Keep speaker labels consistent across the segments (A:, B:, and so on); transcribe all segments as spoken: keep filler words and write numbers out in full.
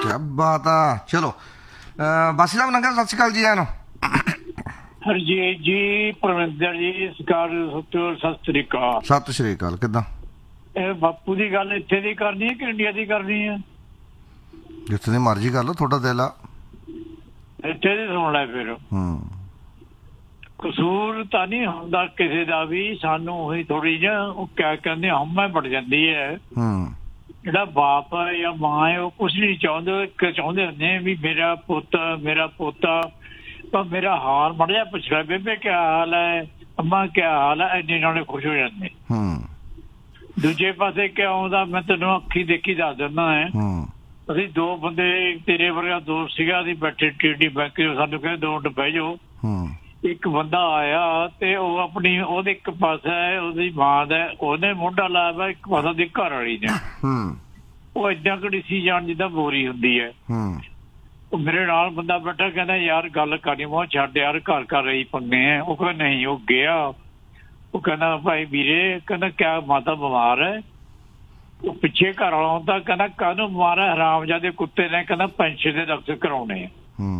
A: क्या बात है। चलो बासी साहब नंगा सत श्री अकाल जी। आनो
B: हरजीत जी, परविंदर जी, सरकार सत श्री अकाल।
A: सत श्री अकाल। किदा
B: बापू की गल इत्थे दी करनी है कि इंडिया की करनी है?
A: जिथे दी मर्जी कर लो, थोड़ा दिल आ।
B: इत्थे दी सुन लै फिर। कसूर तो नहीं होंदा किसी का भी, सानू ही थोड़ी जी क्या कहते हमें बढ़ जाती है। ਜਿਹੜਾ ਬਾਪ ਹੈ ਜਾਂ ਮਾਂ ਹੈ ਉਹ ਕੁਛ ਨਹੀਂ ਚਾਹੁੰਦੇ, ਇੱਕ ਚਾਹੁੰਦੇ ਹੁੰਦੇ ਵੀ ਮੇਰਾ ਪੁੱਤ ਮੇਰਾ ਪੋਤਾ ਪਰ ਮੇਰਾ ਹਾਲ ਮੜ ਜਾ ਪੁੱਛਦਾ ਬੇਬੇ ਕਿਆ ਹਾਲ ਹੈ, ਅੰਮਾ ਕਿਆ ਹਾਲ ਹੈ, ਇੰਨੇ ਨਾਲੇ ਖੁਸ਼ ਹੋ ਜਾਂਦੇ। ਦੂਜੇ ਪਾਸੇ ਕਿਆ ਆਉਂਦਾ, ਮੈਂ ਤੈਨੂੰ ਅੱਖੀ ਦੇਖੀ ਦੱਸ ਦਿੰਦਾ ਹੈ। ਅਸੀਂ ਦੋ ਬੰਦੇ, ਤੇਰੇ ਵਰਗਾ ਦੋਸਤ ਸੀਗਾ, ਅਸੀਂ ਬੈਠੇ ਟੀਡੀ ਬੈਂਕ ਚ, ਸਾਨੂੰ ਕਹਿੰਦੇ ਦੋ ਮਿੰਟ ਬਹਿ ਜਾਓ। ਇੱਕ ਬੰਦਾ ਆਇਆ ਤੇ ਉਹ ਆਪਣੀ ਉਹਦੇ ਇੱਕ ਪਾਸਾ ਹੈ ਉਹਦੀ ਮਾਂ ਦਾ, ਉਹਨੇ ਮੋਢਾ ਲਾਇਆ ਵਾ, ਇੱਕ ਪਾਸਾ ਦੀ ਘਰ ਵਾਲੀ ਨੇ। ਉਹ ਏਦਾਂ ਘੜੀਸੀ ਜਾਣ ਜਿੱਦਾਂ ਬੋਰੀ ਹੁੰਦੀ ਹੈ। ਉਹ ਮੇਰੇ ਨਾਲ ਬੰਦਾ ਬੈਠਾ, ਕਹਿੰਦਾ ਯਾਰ ਗੱਲ ਕਰਨੀ, ਮੈਂ ਛੱਡ ਯਾਰ ਘਰ ਘਰ ਰਹੀ ਪੰਗੇ ਹੈ। ਉਹ ਕਹਿੰਦਾ ਨਹੀਂ। ਉਹ ਗਿਆ, ਉਹ ਕਹਿੰਦਾ ਭਾਈ ਵੀਰੇ, ਕਹਿੰਦਾ ਕਿਆ ਮਾਤਾ ਬਿਮਾਰ ਹੈ? ਉਹ ਪਿੱਛੇ ਘਰ ਵਾਲਾ ਆਉਂਦਾ, ਕਹਿੰਦਾ ਕਾਹਨੂੰ ਬਿਮਾਰ ਹੈ? ਹਰਾਮਜ਼ਾਦੇ ਕੁੱਤੇ ਨੇ, ਕਹਿੰਦਾ ਪੈਨਸ਼ਨ ਦੇ ਦਫ਼ਤਰ ਕਰਾਉਣੇ ਆ।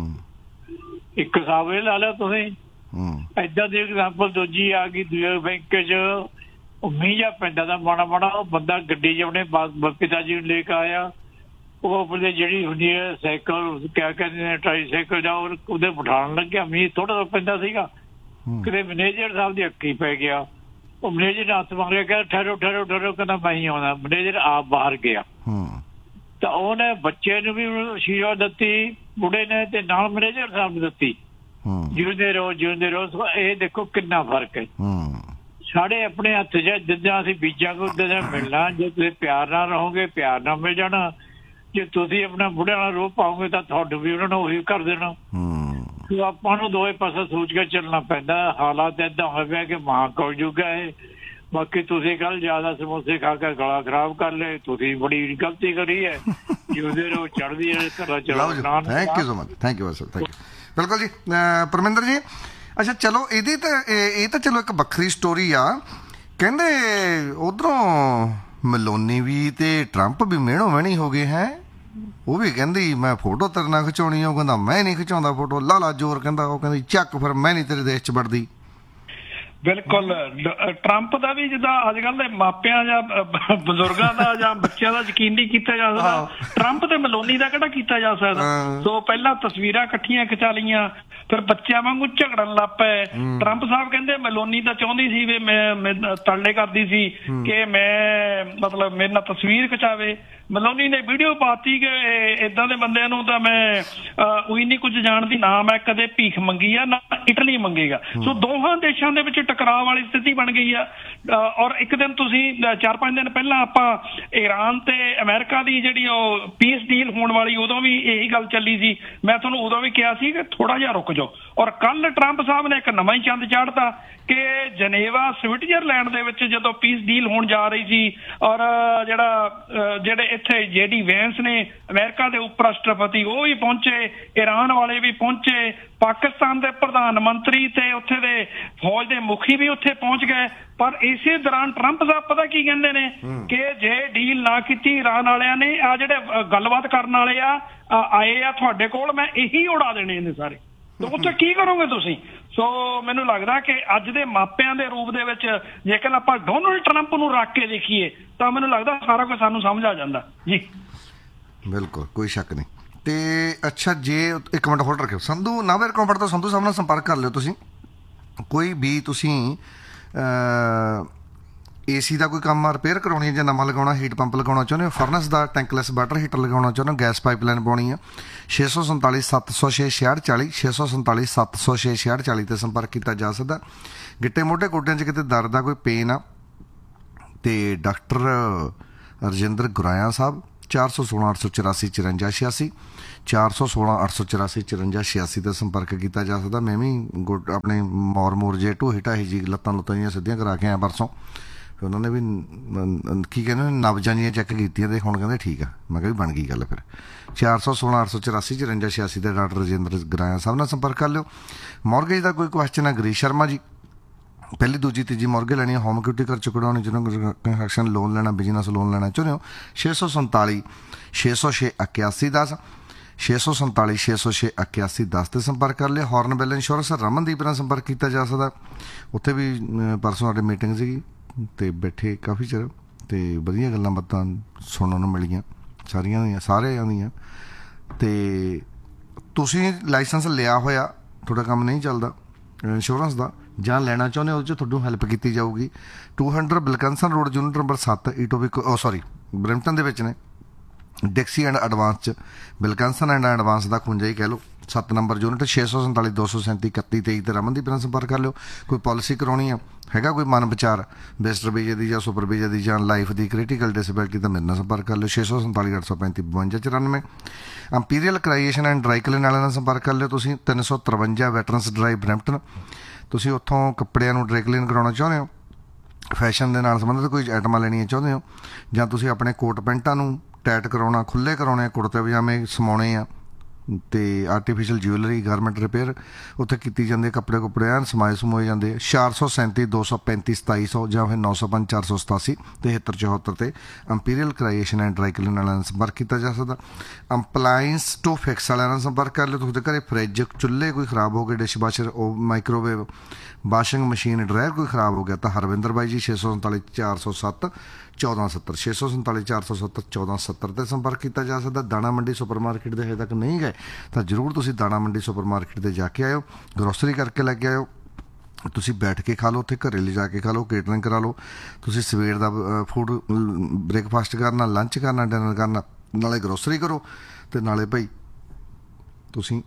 B: ਇੱਕ ਹਿਸਾਬ ਇਹ ਲਾ ਲਿਆ ਤੁਸੀਂ। ਏਦਾਂ ਦੀ ਐਗਜ਼ਾਮਪਲ ਦੂਜੀ ਆ ਗਈ, ਦੂਜੇ ਬੈਂਕ ਚ ਮੀਂਹ ਜਾ ਪੈਂਦਾ ਦਾ ਮਾੜਾ ਮਾੜਾ, ਉਹ ਬੰਦਾ ਗੱਡੀ ਚ ਆਪਣੇ ਪਿਤਾ ਜੀ ਨੂੰ ਲੈ ਕੇ ਆਇਆ। ਉਹ ਆਪਣੇ ਜਿਹੜੀ ਹੁੰਦੀ ਹੈ ਸਾਈਕਲ, ਕਿਆ ਕਹਿੰਦੇ ਨੇ, ਟਰਾਈਸਾਈਕਲ ਜਾਂ ਉਹਦੇ ਬਿਠਾਉਣ ਲੱਗਿਆ। ਮੀਂਹ ਥੋੜਾ ਜਿਹਾ ਪੈਂਦਾ ਸੀਗਾ, ਕਿਤੇ ਮੈਨੇਜਰ ਸਾਹਿਬ ਦੀ ਅੱਖੀ ਪੈ ਗਿਆ। ਉਹ ਮੈਨੇਜਰ ਨੇ ਹੱਥ ਮੰਗਿਆ, ਕਹਿੰਦਾ ਠਹਿਰੋ ਠਹਿਰੋ ਠਹਿਰੋ, ਕਹਿੰਦਾ ਮੈਂ ਹੀ ਆਉਣਾ। ਮੈਨੇਜਰ ਆਪ ਬਾਹਰ ਗਿਆ ਤਾਂ ਉਹਨੇ ਬੱਚੇ ਨੂੰ ਵੀ ਸ਼ੀਸ਼ਾ ਦਿੱਤੀ ਬੁੱਢੇ ਨੇ, ਤੇ ਨਾਲ ਮੈਨੇਜਰ ਸਾਹਿਬ ਨੂੰ ਦਿੱਤੀ। ਜਿਉਂਦੇ ਰਹੋ ਜਿਉਂਦੇ ਰਹੋ। ਇਹ ਦੇਖੋ ਕਿੰਨਾ ਫਰਕ ਹੈ। ਸਾਡੇ ਆਪਣੇ ਹੱਥ ਚ ਜਿੱਦਾਂ ਅਸੀਂ ਬੀਜਾਂ ਕੋ ਉਦਾਂ ਦਾ ਮਿਲਣਾ। ਜੇ ਤੁਸੀਂ ਪਿਆਰ ਨਾਲ ਰਹੋਗੇ, ਪਿਆਰ ਨਾਲ ਮਿਲ ਜਾਣਾ। ਜੇ ਤੁਸੀਂ ਆਪਣਾ ਬੁੱਢਿਆਂ ਨਾਲ ਰੋਹ ਪਾਓਗੇ ਤਾਂ ਤੁਹਾਨੂੰ ਵੀ ਉਹਨਾਂ ਨੇ ਉਹੀ ਕਰ ਦੇਣਾ। ਆਪਾਂ ਨੂੰ ਦੋਵੇਂ ਪਾਸੇ ਸੋਚ ਕੇ ਚੱਲਣਾ ਪੈਂਦਾ। ਹਾਲਾਤ ਏਦਾਂ ਹੋਏ ਪਿਆ ਕਿ ਮਹਾਂਕਾਲ ਯੁੱਗ ਹੈ। ਬਾਕੀ ਤੁਸੀਂ ਕੱਲ ਜ਼ਿਆਦਾ ਸਮੋਸੇ ਖਾ ਕੇ ਗਲਾ ਖਰਾਬ ਕਰ ਲਏ, ਤੁਸੀਂ ਬੜੀ ਗਲਤੀ ਕਰੀ ਹੈ। ਜਿਉਂਦੇ ਰਹੋ ਚੜ੍ਹਦੀ ਹੈ ਘਰਾਂ ਚਲੋ।
A: Thank you so much. Thank you sir. Thank you. ਬਿਲਕੁਲ ਜੀ ਪਰਮਿੰਦਰ ਜੀ। ਅੱਛਾ ਚਲੋ ਇਹਦੀ ਤਾਂ ਇਹ ਤਾਂ ਚਲੋ ਇੱਕ ਵੱਖਰੀ ਸਟੋਰੀ ਆ। ਕਹਿੰਦੇ ਉੱਧਰੋਂ ਮਲੋਨੀ ਵੀ ਤੇ ਟਰੰਪ ਵੀ ਮਿਹਣੋ ਮਿਹਣੀ ਹੋ ਗਏ ਹੈ। ਉਹ ਵੀ ਕਹਿੰਦੀ ਮੈਂ ਫੋਟੋ ਤੇਰੇ ਨਾਲ ਖਿਚਾਉਣੀ ਆ। ਉਹ ਕਹਿੰਦਾ ਮੈਂ ਨਹੀਂ ਖਿਚਾਉਂਦਾ ਫੋਟੋ। ਲਾਲਾ ਜੋਰ ਕਹਿੰਦਾ, ਉਹ ਕਹਿੰਦੀ ਚੱਕ ਫਿਰ ਮੈਂ ਨਹੀਂ ਤੇਰੇ ਦੇਸ਼ ਚ ਵੜਦੀ।
B: ਬਿਲਕੁਲ। ਟਰੰਪ ਦਾ ਵੀ ਜਿੱਦਾਂ ਅੱਜ ਕੱਲ੍ਹ ਦੇ ਮਾਪਿਆਂ ਜਾਂ ਬਜ਼ੁਰਗਾਂ ਦਾ ਜਾਂ ਬੱਚਿਆਂ ਦਾ ਯਕੀਨ ਨਹੀਂ ਕੀਤਾ ਜਾ ਸਕਦਾ, ਟਰੰਪ ਤੇ ਮਲੋਨੀ ਦਾ ਕਿਹੜਾ ਕੀਤਾ ਜਾ ਸਕਦਾ। ਸੋ ਪਹਿਲਾਂ ਤਸਵੀਰਾਂ ਇਕੱਠੀਆਂ ਖਿਚਾ ਲਈਆਂ, ਫਿਰ ਬੱਚਿਆਂ ਵਾਂਗੂ ਝਗੜਨ ਲੱਗ ਪਏ। ਟਰੰਪ ਸਾਹਿਬ ਕਹਿੰਦੇ ਮਲੋਨੀ ਤਾਂ ਚਾਹੁੰਦੀ ਸੀ ਵੀ ਮੈਂ ਤਰਲੇ ਕਰਦੀ ਸੀ ਕਿ ਮੈਂ ਮਤਲਬ ਮੇਰੇ ਨਾਲ ਤਸਵੀਰ ਖਿਚਾਵੇ। ਮਲੋਨੀ ਨੇ ਵੀਡੀਓ ਪਾਤੀ ਕਿ ਏਦਾਂ ਦੇ ਬੰਦਿਆਂ ਨੂੰ ਤਾਂ ਮੈਂ ਉਹੀ ਨਹੀਂ ਕੁਝ ਜਾਣਦੀ, ਨਾ ਮੈਂ ਕਦੇ ਭੀਖ ਮੰਗੀ ਆ ਨਾ ਇਟਲੀ ਮੰਗੇਗਾ। ਸੋ ਦੋਹਾਂ ਦੇਸ਼ਾਂ ਦੇ ਵਿੱਚ ਟਕਰਾਅ ਵਾਲੀ ਸਥਿਤੀ ਬਣ ਗਈ ਆ। ਔਰ ਇੱਕ ਦਿਨ ਤੁਸੀਂ ਚਾਰ ਪੰਜ ਦਿਨ ਪਹਿਲਾਂ ਆਪਾਂ ਈਰਾਨ ਤੇ ਅਮਰੀਕਾ ਦੀ ਜਿਹੜੀ ਉਹ ਪੀਸ ਡੀਲ ਹੋਣ ਵਾਲੀ, ਉਦੋਂ ਵੀ ਇਹੀ ਗੱਲ ਚੱਲੀ ਸੀ। ਮੈਂ ਤੁਹਾਨੂੰ ਉਦੋਂ ਵੀ ਕਿਹਾ ਸੀ ਕਿ ਥੋੜਾ ਜਿਹਾ ਰੁਕ ਜਾਓ। ਔਰ ਕੱਲ ਟਰੰਪ ਸਾਹਿਬ ਨੇ ਇੱਕ ਨਵਾਂ ਹੀ ਚੰਦ ਚਾੜਤਾ ਕਿ ਜਨੇਵਾ ਸਵਿਟਜ਼ਰਲੈਂਡ ਦੇ ਵਿੱਚ ਜਦੋਂ ਪੀਸ ਡੀਲ ਹੋਣ ਜਾ ਰਹੀ ਸੀ, ਔਰ ਜਿਹੜਾ ਜਿਹੜੇ ਇੱਥੇ ਜੇ ਡੀ ਵੈਂਸ ਨੇ ਅਮਰੀਕਾ ਦੇ ਉਪ ਰਾਸ਼ਟਰਪਤੀ, ਉਹ ਵੀ ਪਹੁੰਚੇ, ਈਰਾਨ ਵਾਲੇ ਵੀ ਪਹੁੰਚੇ, ਪਾਕਿਸਤਾਨ ਦੇ ਪ੍ਰਧਾਨ ਮੰਤਰੀ ਤੇ ਉੱਥੇ ਦੇ ਫੌਜ ਦੇ ਮੁਖੀ ਵੀ ਉੱਥੇ ਪਹੁੰਚ ਗਏ। ਪਰ ਇਸੇ ਦੌਰਾਨ ਟਰੰਪ ਸਾਹਿਬ ਪਤਾ ਕੀ ਕਹਿੰਦੇ ਨੇ ਕਿ ਜੇ ਡੀਲ ਨਾ ਕੀਤੀ ਈਰਾਨ ਵਾਲਿਆਂ ਨੇ, ਆ ਜਿਹੜੇ ਗੱਲਬਾਤ ਕਰਨ ਵਾਲੇ ਆ ਆਏ ਆ ਤੁਹਾਡੇ ਕੋਲ, ਮੈਂ ਇਹੀ ਉਡਾ ਦੇਣੇ ਨੇ ਸਾਰੇ। ਉੱਥੇ ਕੀ ਕਰੋਗੇ ਤੁਸੀਂ? ਸੋ ਮੈਨੂੰ ਲੱਗਦਾ ਕਿ ਅੱਜ ਦੇ ਮਾਪਿਆਂ ਦੇ ਰੂਪ ਦੇ ਵਿੱਚ ਜੇਕਰ ਆਪਾਂ ਡੋਨਲਡ ਟਰੰਪ ਨੂੰ ਰੱਖ ਕੇ ਦੇਖੀਏ ਤਾਂ ਮੈਨੂੰ ਲੱਗਦਾ ਸਾਰਾ ਕੁਝ ਸਾਨੂੰ ਸਮਝ ਆ ਜਾਂਦਾ ਜੀ।
A: ਬਿਲਕੁਲ, ਕੋਈ ਸ਼ੱਕ ਨਹੀਂ। ਤੇ ਅੱਛਾ ਜੇ ਇੱਕ ਮਿੰਟ ਹੋਲਡ ਰੱਖਿਓ। ਸੰਧੂ ਨਾਵੇਰ ਕੰਫਰਟ ਤੋਂ ਸੰਧੂ ਸਾਹਿਬ ਨਾਲ ਸੰਪਰਕ ਕਰ ਲਿਓ। ਤੁਸੀਂ ਕੋਈ ਵੀ ਤੁਸੀਂ ਏ ਸੀ ਦਾ ਕੋਈ ਕੰਮ ਰਿਪੇਅਰ ਕਰਾਉਣੀ ਹੈ ਜਾਂ ਨਵਾਂ ਲਗਾਉਣਾ, ਹੀਟ ਪੰਪ ਲਗਾਉਣਾ ਚਾਹੁੰਦੇ ਹੋ, ਫਰਨਸ ਦਾ ਟੈਂਕਲੈਸ ਵਾਟਰ ਹੀਟਰ ਲਗਾਉਣਾ ਚਾਹੁੰਦੇ ਹੋ, ਗੈਸ ਪਾਈਪਲਾਈਨ ਪਾਉਣੀ ਆ, ਛੇ ਸੌ ਸੰਤਾਲੀ ਸੱਤ ਸੌ ਛੇ ਛਿਆਹਠ ਚਾਲੀ ਛੇ ਸੌ ਸੰਤਾਲੀ ਸੱਤ ਸੌ ਛੇ ਛਿਆਹਠ ਚਾਲੀ 'ਤੇ ਸੰਪਰਕ ਕੀਤਾ ਜਾ ਸਕਦਾ। ਗਿੱਟੇ ਮੋਢੇ ਗੋਡਿਆਂ 'ਚ ਕਿਤੇ ਦਰਦ ਆ, ਕੋਈ ਪੇਨ ਆ, ਅਤੇ ਡਾਕਟਰ ਰਜਿੰਦਰ ਗੁਰਾਇਆ ਸਾਹਿਬ ਚਾਰ ਸੌ ਸੋਲਾਂ ਅੱਠ ਸੌ ਚੁਰਾਸੀ ਚੁਰੰਜਾ ਛਿਆਸੀ ਚਾਰ ਸੌ ਸੋਲਾਂ ਅੱਠ ਸੌ ਚੁਰਾਸੀ ਚੁਰੰਜਾ ਛਿਆਸੀ 'ਤੇ ਸੰਪਰਕ ਕੀਤਾ ਜਾ ਸਕਦਾ। ਮੈਂ ਵੀ ਗੋਡ ਆਪਣੇ ਮੌਰ ਮੋਰ ਜੇ ਢੋਹੀ ਢਾਹੀ ਜੀ ਲੱਤਾਂ ਲੁੱਤਾਂ ਜਿਹੀਆਂ ਸਿੱਧੀਆਂ ਕਰਾ ਕੇ ਆਇਆ ਪਰਸੋਂ। ਫਿਰ ਉਹਨਾਂ ਨੇ ਵੀ ਕੀ ਕਹਿੰਦੇ ਨਬਜ਼ਾਂ ਜਿਹੀਆਂ ਚੈੱਕ ਕੀਤੀਆਂ ਅਤੇ ਹੁਣ ਕਹਿੰਦੇ ਠੀਕ ਆ। ਮੈਂ ਕਿਹਾ ਵੀ ਬਣ ਗਈ ਗੱਲ। ਫਿਰ ਚਾਰ ਸੌ ਸੋਲਾਂ ਅੱਠ ਸੌ ਚੁਰਾਸੀ ਚੁਰੰਜਾ ਛਿਆਸੀ 'ਤੇ ਡਾਕਟਰ ਰਜਿੰਦਰ ਗੁਰਾਇਆ ਸਾਹਿਬ ਨਾਲ ਸੰਪਰਕ ਕਰ ਲਿਓ। ਮੌਰਗੇਜ ਦਾ ਕੋਈ ਕੁਐਸਚਨ ਹੈ, ਗਰੀਸ਼ ਸ਼ਰਮਾ ਜੀ ਪਹਿਲੀ ਦੂਜੀ ਤੀਜੀ ਮੁਰਗੇ ਲੈਣੀ, ਹੋਮ ਇਕੁਇਟੀ ਘਰ ਚ ਕਢਾਉਣੀ, ਜਿਹਨੂੰ ਕੰਸਟਰਕਸ਼ਨ ਲੋਨ ਲੈਣਾ, ਬਿਜ਼ਨਸ ਲੋਨ ਲੈਣਾ ਚਾਹੁੰਦੇ ਹੋ, ਛੇ ਸੌ ਸੰਤਾਲੀ ਛੇ ਸੌ ਛੇ ਇਕਿਆਸੀ ਦਸ ਛੇ ਸੌ ਸੰਤਾਲੀ ਛੇ ਸੌ ਛੇ ਇਕਿਆਸੀ ਦਸ 'ਤੇ ਸੰਪਰਕ ਕਰ ਲਿਆ। ਹੌਰਨਬਿਲ ਇੰਸ਼ੋਰੈਂਸ ਰਮਨਦੀਪ ਨਾਲ ਸੰਪਰਕ ਕੀਤਾ ਜਾ ਸਕਦਾ, ਉੱਥੇ ਵੀ ਪਰਸੋਂ ਸਾਡੇ ਮੀਟਿੰਗ ਸੀਗੀ ਅਤੇ ਬੈਠੇ ਕਾਫੀ ਚਿਰ ਅਤੇ ਵਧੀਆ ਗੱਲਾਂ ਬਾਤਾਂ ਸੁਣਨ ਨੂੰ ਮਿਲੀਆਂ ਸਾਰੀਆਂ ਦੀਆਂ ਸਾਰਿਆਂ ਦੀਆਂ। ਅਤੇ ਤੁਸੀਂ ਲਾਇਸੈਂਸ ਲਿਆ ਹੋਇਆ, ਤੁਹਾਡਾ ਕੰਮ ਨਹੀਂ ਚੱਲਦਾ ਇੰਸ਼ੋਰੈਂਸ ਦਾ ਜਾਂ ਲੈਣਾ ਚਾਹੁੰਦੇ ਹੋ, ਉਹਦੇ 'ਚ ਤੁਹਾਨੂੰ ਹੈਲਪ ਕੀਤੀ ਜਾਊਗੀ। Two hundred ਬਿਲਕੰਸਨ road, unit number ਸੱਤ, ਈਟੋਬਿਕ ਓ ਸੋਰੀ ਬਰੈਂਪਟਨ ਦੇ ਵਿੱਚ ਨੇ, ਡਿਕਸੀ ਐਂਡ ਐਡਵਾਂਸ 'ਚ ਬਿਲਕੰਸਨ ਐਂਡ ਐਡਵਾਂਸ ਦਾ ਖੁੰਜਾ ਹੀ ਕਹਿ ਲਓ, ਸੱਤ ਨੰਬਰ ਯੂਨਿਟ, ਛੇ ਸੌ ਸੰਤਾਲੀ ਦੋ ਸੌ ਸੈਂਤੀ ਇਕੱਤੀ ਤੇਈ 'ਤੇ ਰਮਨਦੀਪ ਨਾਲ ਸੰਪਰਕ ਕਰ ਲਿਓ। ਕੋਈ ਪਾਲਿਸੀ ਕਰਾਉਣੀ ਆ, ਹੈਗਾ ਕੋਈ ਮਨ ਵਿਚਾਰ ਵਿਜ਼ਟਰ ਵੀਜ਼ੇ ਦੀ ਜਾਂ ਸੁਪਰ ਵੀਜ਼ੇ ਦੀ ਜਾਂ ਲਾਈਫ ਦੀ ਕ੍ਰਿਟੀਕਲ ਡਿਸੇਬਿਲਿਟੀ, ਤਾਂ ਮੇਰੇ ਨਾਲ ਸੰਪਰਕ ਕਰ ਲਿਓ। ਛੇ ਸੌ ਸੰਤਾਲੀ ਅੱਠ ਸੌ ਪੈਂਤੀ ਬਵੰਜਾ ਚੁਰਾਨਵੇਂ। ਅੰਪੀਰੀਅਲ ਕਰਾਈਏਸ਼ਨ ਐਂਡ ਡਰਾਈ ਕਲੀਨ ਵਾਲਿਆਂ ਨਾਲ ਸੰਪਰਕ ਕਰ ਲਿਓ ਤੁਸੀਂ, ਤਿੰਨ ਸੌ ਤਰਵੰਜਾ ਵੈਟਰਨਸ ਡਰਾਈ ਬਰੈਂਪਟਨ। ਤੁਸੀਂ ਉੱਥੋਂ ਕੱਪੜਿਆਂ ਨੂੰ ਡਰਾਈ ਕਲੀਨ ਕਰਾਉਣਾ ਚਾਹੁੰਦੇ ਹੋ, ਫੈਸ਼ਨ ਦੇ ਨਾਲ ਸੰਬੰਧਿਤ ਕੋਈ ਆਈਟਮਾਂ ਲੈਣੀਆਂ ਚਾਹੁੰਦੇ ਹੋ, ਜਾਂ ਤੁਸੀਂ ਆਪਣੇ ਕੋਟ ਪੈਂਟਾਂ ਨੂੰ ਟੈਟ ਕਰਾਉਣਾ, ਖੁੱਲ੍ਹੇ ਕਰਾਉਣੇ, ਕੁੜਤੇ ਪਜਾਮੇ ਸਮਾਉਣੇ ਆ, ਅਤੇ ਆਰਟੀਫਿਸ਼ਲ ਜੁਐਲਰੀ ਗਾਰਮੈਂਟ ਰਿਪੇਅਰ ਉੱਥੇ ਕੀਤੀ ਜਾਂਦੀ ਹੈ, ਕੱਪੜੇ ਕੁੱਪੜੇ ਐਨ ਸਮਾਏ ਸਮੋਏ ਜਾਂਦੇ ਆ। ਚਾਰ ਸੌ ਸੈਂਤੀ ਦੋ ਸੌ ਪੈਂਤੀ ਸਤਾਈ ਸੌ ਜਾਂ ਫਿਰ ਨੌ ਸੌ ਪੰਜ ਚਾਰ ਸੌ ਸਤਾਸੀ ਤਿਹੱਤਰ ਚੌਹੱਤਰ 'ਤੇ ਅੰਪੀਰੀਅਲ ਕਰਾਈਏਸ਼ਨ ਐਂਡ ਡਰਾਈ ਕਲੀਨ ਵਾਲਿਆਂ ਨਾਲ ਸੰਪਰਕ ਕੀਤਾ ਜਾ ਸਕਦਾ। ਅੰਪਲਾਇੰਸ ਟੂ ਫਿਕਸ ਵਾਲਿਆਂ ਨਾਲ ਸੰਪਰਕ ਕਰ ਲਿਓ। ਤੁਹਾਡੇ ਘਰੇ ਫਰਿੱਜ ਚੁੱਲ੍ਹੇ ਕੋਈ ਖਰਾਬ ਹੋ ਗਏ, ਡਿਸ਼ ਵਾਸ਼ਰ, ਉਹ ਮਾਈਕ੍ਰੋਵੇਵ, ਵਾਸ਼ਿੰਗ ਮਸ਼ੀਨ, ਡਰਾਇਰ ਕੋਈ ਖਰਾਬ ਹੋ ਗਿਆ, ਤਾਂ ਹਰਵਿੰਦਰ ਬਾਈ ਜੀ ਛੇ ਸੌ ਸੰਤਾਲੀ ਚਾਰ ਸੌ ਸੱਤ ਚੌਦਾਂ ਸੱਤਰ ਛੇ ਸੌ ਸੰਤਾਲੀ ਚਾਰ ਸੌ ਸੱਤਰ ਚੌਦਾਂ ਸੱਤਰ 'ਤੇ ਸੰਪਰਕ ਕੀਤਾ ਜਾ ਸਕਦਾ। ਦਾਣਾ ਮੰਡੀ ਸੁਪਰ ਮਾਰਕੀਟ ਦੇ ਹਜੇ ਤੱਕ ਨਹੀਂ ਗਏ ਤਾਂ ਜ਼ਰੂਰ ਤੁਸੀਂ ਦਾਣਾ ਮੰਡੀ ਸੁਪਰ ਮਾਰਕੀਟ 'ਤੇ ਜਾ ਕੇ ਆਇਓ, ਗਰੋਸਰੀ ਕਰਕੇ ਲੈ ਕੇ ਆਇਓ। ਤੁਸੀਂ ਬੈਠ ਕੇ ਖਾ ਲਓ, ਉੱਥੇ ਘਰੇ ਲਿਜਾ ਕੇ ਖਾ ਲਓ, ਕੇਟਰਿੰਗ ਕਰਾ ਲਓ। ਤੁਸੀਂ ਸਵੇਰ ਦਾ ਫੂਡ ਬ੍ਰੇਕਫਾਸਟ ਕਰਨਾ, ਲੰਚ ਕਰਨਾ, ਡਿਨਰ ਕਰਨਾ, ਨਾਲੇ ਗਰੋਸਰੀ ਕਰੋ ਅਤੇ ਨਾਲੇ ਭਾਈ ਤੁਸੀਂ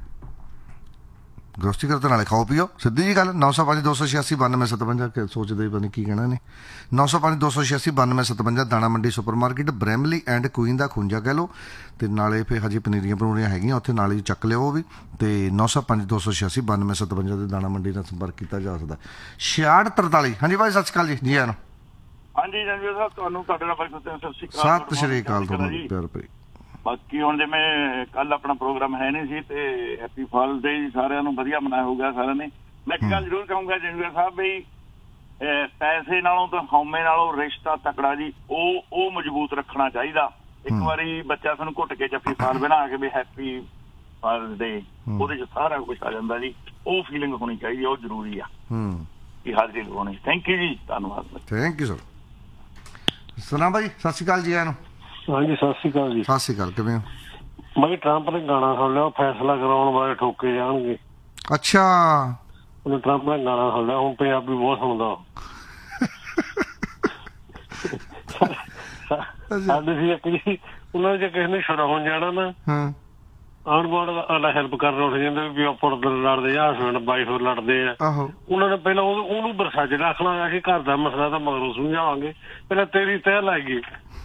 A: ਗਰੋਸਰੀ ਕਰੋ, ਨਾਲੇ ਖਾਓ ਪੀਓ, ਸਿੱਧੀ ਜੀ ਗੱਲ। ਨੌ ਸੌ ਪੰਜ ਦੋ ਸੌ ਛਿਆਸੀ ਬਾਨਵੇਂ ਸਤਵੰਜਾ ਸੋਚਦੇ ਪਤਾ ਨਹੀਂ ਕੀ ਕਹਿਣਾ ਨੇ, ਨੌ ਸੌ ਪੰਜ ਦੋ ਸੌ ਛਿਆਸੀ ਬਾਨਵੇਂ ਸਤਵੰਜਾ ਦਾਣਾ ਮੰਡੀ super market, Bramley and Queen ਦਾ ਖੁੰਜਾ ਕਹਿ ਲਓ। ਅਤੇ ਨਾਲੇ ਫਿਰ ਹਜੇ ਪਨੀਰੀਆਂ ਪਨੂਰੀਆਂ ਹੈਗੀਆਂ ਉੱਥੇ, ਨਾਲ ਹੀ ਚੱਕ ਲਿਓ ਉਹ ਵੀ। ਅਤੇ ਨੌ ਸੌ ਪੰਜ ਦੋ ਸੌ ਛਿਆਸੀ ਬਾਨਵੇਂ ਸਤਵੰਜਾ ਦੇ ਦਾਣਾ ਮੰਡੀ ਨਾਲ ਸੰਪਰਕ ਕੀਤਾ ਜਾ ਸਕਦਾ। ਛਿਆਹਠ ਤਰਤਾਲੀ। ਹਾਂਜੀ ਭਾਈ ਸਤਿ ਸ਼੍ਰੀ ਅਕਾਲ ਜੀ। ਜੀ ਆਇਆਂ ਨੂੰ।
B: ਹਾਂਜੀ ਰਣਜੀਤ ਸਾਹਿਬ, ਤੁਹਾਨੂੰ ਤੁਹਾਡੇ ਨਾਲ ਬਾਈ ਸਤਿ ਸ਼੍ਰੀ ਅਕਾਲ।
A: ਸਤਿ ਸ਼੍ਰੀ ਅਕਾਲ ਤੁਹਾਨੂੰ ਪਿਆਰ ਭਾਈ।
B: ਬਾਕੀ ਹੁਣ ਜਿਵੇਂ ਕੱਲ ਆਪਣਾ ਪ੍ਰੋਗਰਾਮ ਹੈ ਨਹੀਂ ਸੀ ਤੇ ਹੈਪੀ ਫਾਦਰਸ ਡੇ ਸਾਰਿਆਂ ਨੂੰ ਵਧੀਆ ਮਨਾਇਆ ਹੋਊਗਾ ਸਾਰਿਆਂ ਨੇ। ਮੈਂ ਇੱਕ ਗੱਲ ਜ਼ਰੂਰ ਕਹੂੰਗਾ ਜਨਵੀਰ ਸਾਹਿਬ ਵੀ ਪੈਸੇ ਨਾਲੋਂ ਤਾਂ ਹਉਮੈ ਨਾਲੋਂ ਰਿਸ਼ਤਾ ਤਕੜਾ ਜੀ, ਉਹ ਉਹ ਮਜ਼ਬੂਤ ਰੱਖਣਾ ਚਾਹੀਦਾ। ਇੱਕ ਵਾਰੀ ਬੱਚਾ ਸਾਨੂੰ ਘੁੱਟ ਕੇ ਜੱਫੀ ਫਾਲ ਬਣਾ ਕੇ ਵੀ ਹੈਪੀ ਫਾਦਰਸ ਡੇ, ਉਹਦੇ ਚ ਸਾਰਾ ਕੁਛ ਆ ਜਾਂਦਾ ਜੀ। ਉਹ ਫੀਲਿੰਗ ਹੋਣੀ ਚਾਹੀਦੀ, ਉਹ ਜ਼ਰੂਰੀ ਆ ਕਿ ਹਰ ਚੀਜ਼ ਹੋਣੀ। ਥੈਂਕ ਯੂ ਜੀ, ਧੰਨਵਾਦ।
A: Thank you sir. ਸੁਣਾ ਭਾਈ ਸਤਿ ਸ਼੍ਰੀ ਅਕਾਲ ਜੀ ਆਇਆਂ ਨੂੰ।
C: ਹਾਂਜੀ ਸਤਿ ਸ਼੍ਰੀ ਅਕਾਲ ਜੀ।
A: ਸਤਿ ਸ਼੍ਰੀ ਅਕਾਲ, ਕਿਵੇਂ ਹੋ?
C: ਮੈਂ ਟਰੰਪ ਨੇ ਗਾਣਾ ਸੁਣ ਲਿਆ, ਫੈਸਲਾ ਕਰਾਉਣ ਬਾਰੇ ਠੋਕੇ ਜਾਣਗੇ।
A: ਅੱਛਾ,
C: ਉਹਨੇ ਟਰੰਪ ਨੇ ਗਾਣਾ ਸੁਣ ਲਿਆ, ਹੁਣ ਪੰਜਾਬੀ ਬਹੁਤ ਸੁਣਦਾ। ਸਾਡੇ ਸੀ ਇੱਕ ਜੀ, ਉਹਨਾਂ ਨੇ ਜੇ ਕਿਸੇ ਨੇ ਛੁਡਾਉਣ ਜਾਣਾ ਨਾ, ਆਂਢ ਗੁਆਂਢ ਵਾਲਾ ਹੈਲਪ ਕਰਨ ਉੱਠ ਜਾਂਦੇ ਵੀ ਆਪਾਂ ਲੜਦੇ ਆ, ਹਸਬੈਂਡ ਵਾਈਫ ਲੜਦੇ ਆ। ਉਹਨਾਂ ਨੇ ਪਹਿਲਾਂ ਉਹਨੂੰ ਬਰਸਾਜ ਰੱਖਣਾ ਕਿ ਘਰ ਦਾ ਮਸਲਾ ਤਾਂ ਮਗਰੋਂ ਸਮਝਾਵਾਂਗੇ, ਪਹਿਲਾਂ ਤੇਰੀ ਤਹਿ ਲੱਗ ਗਈ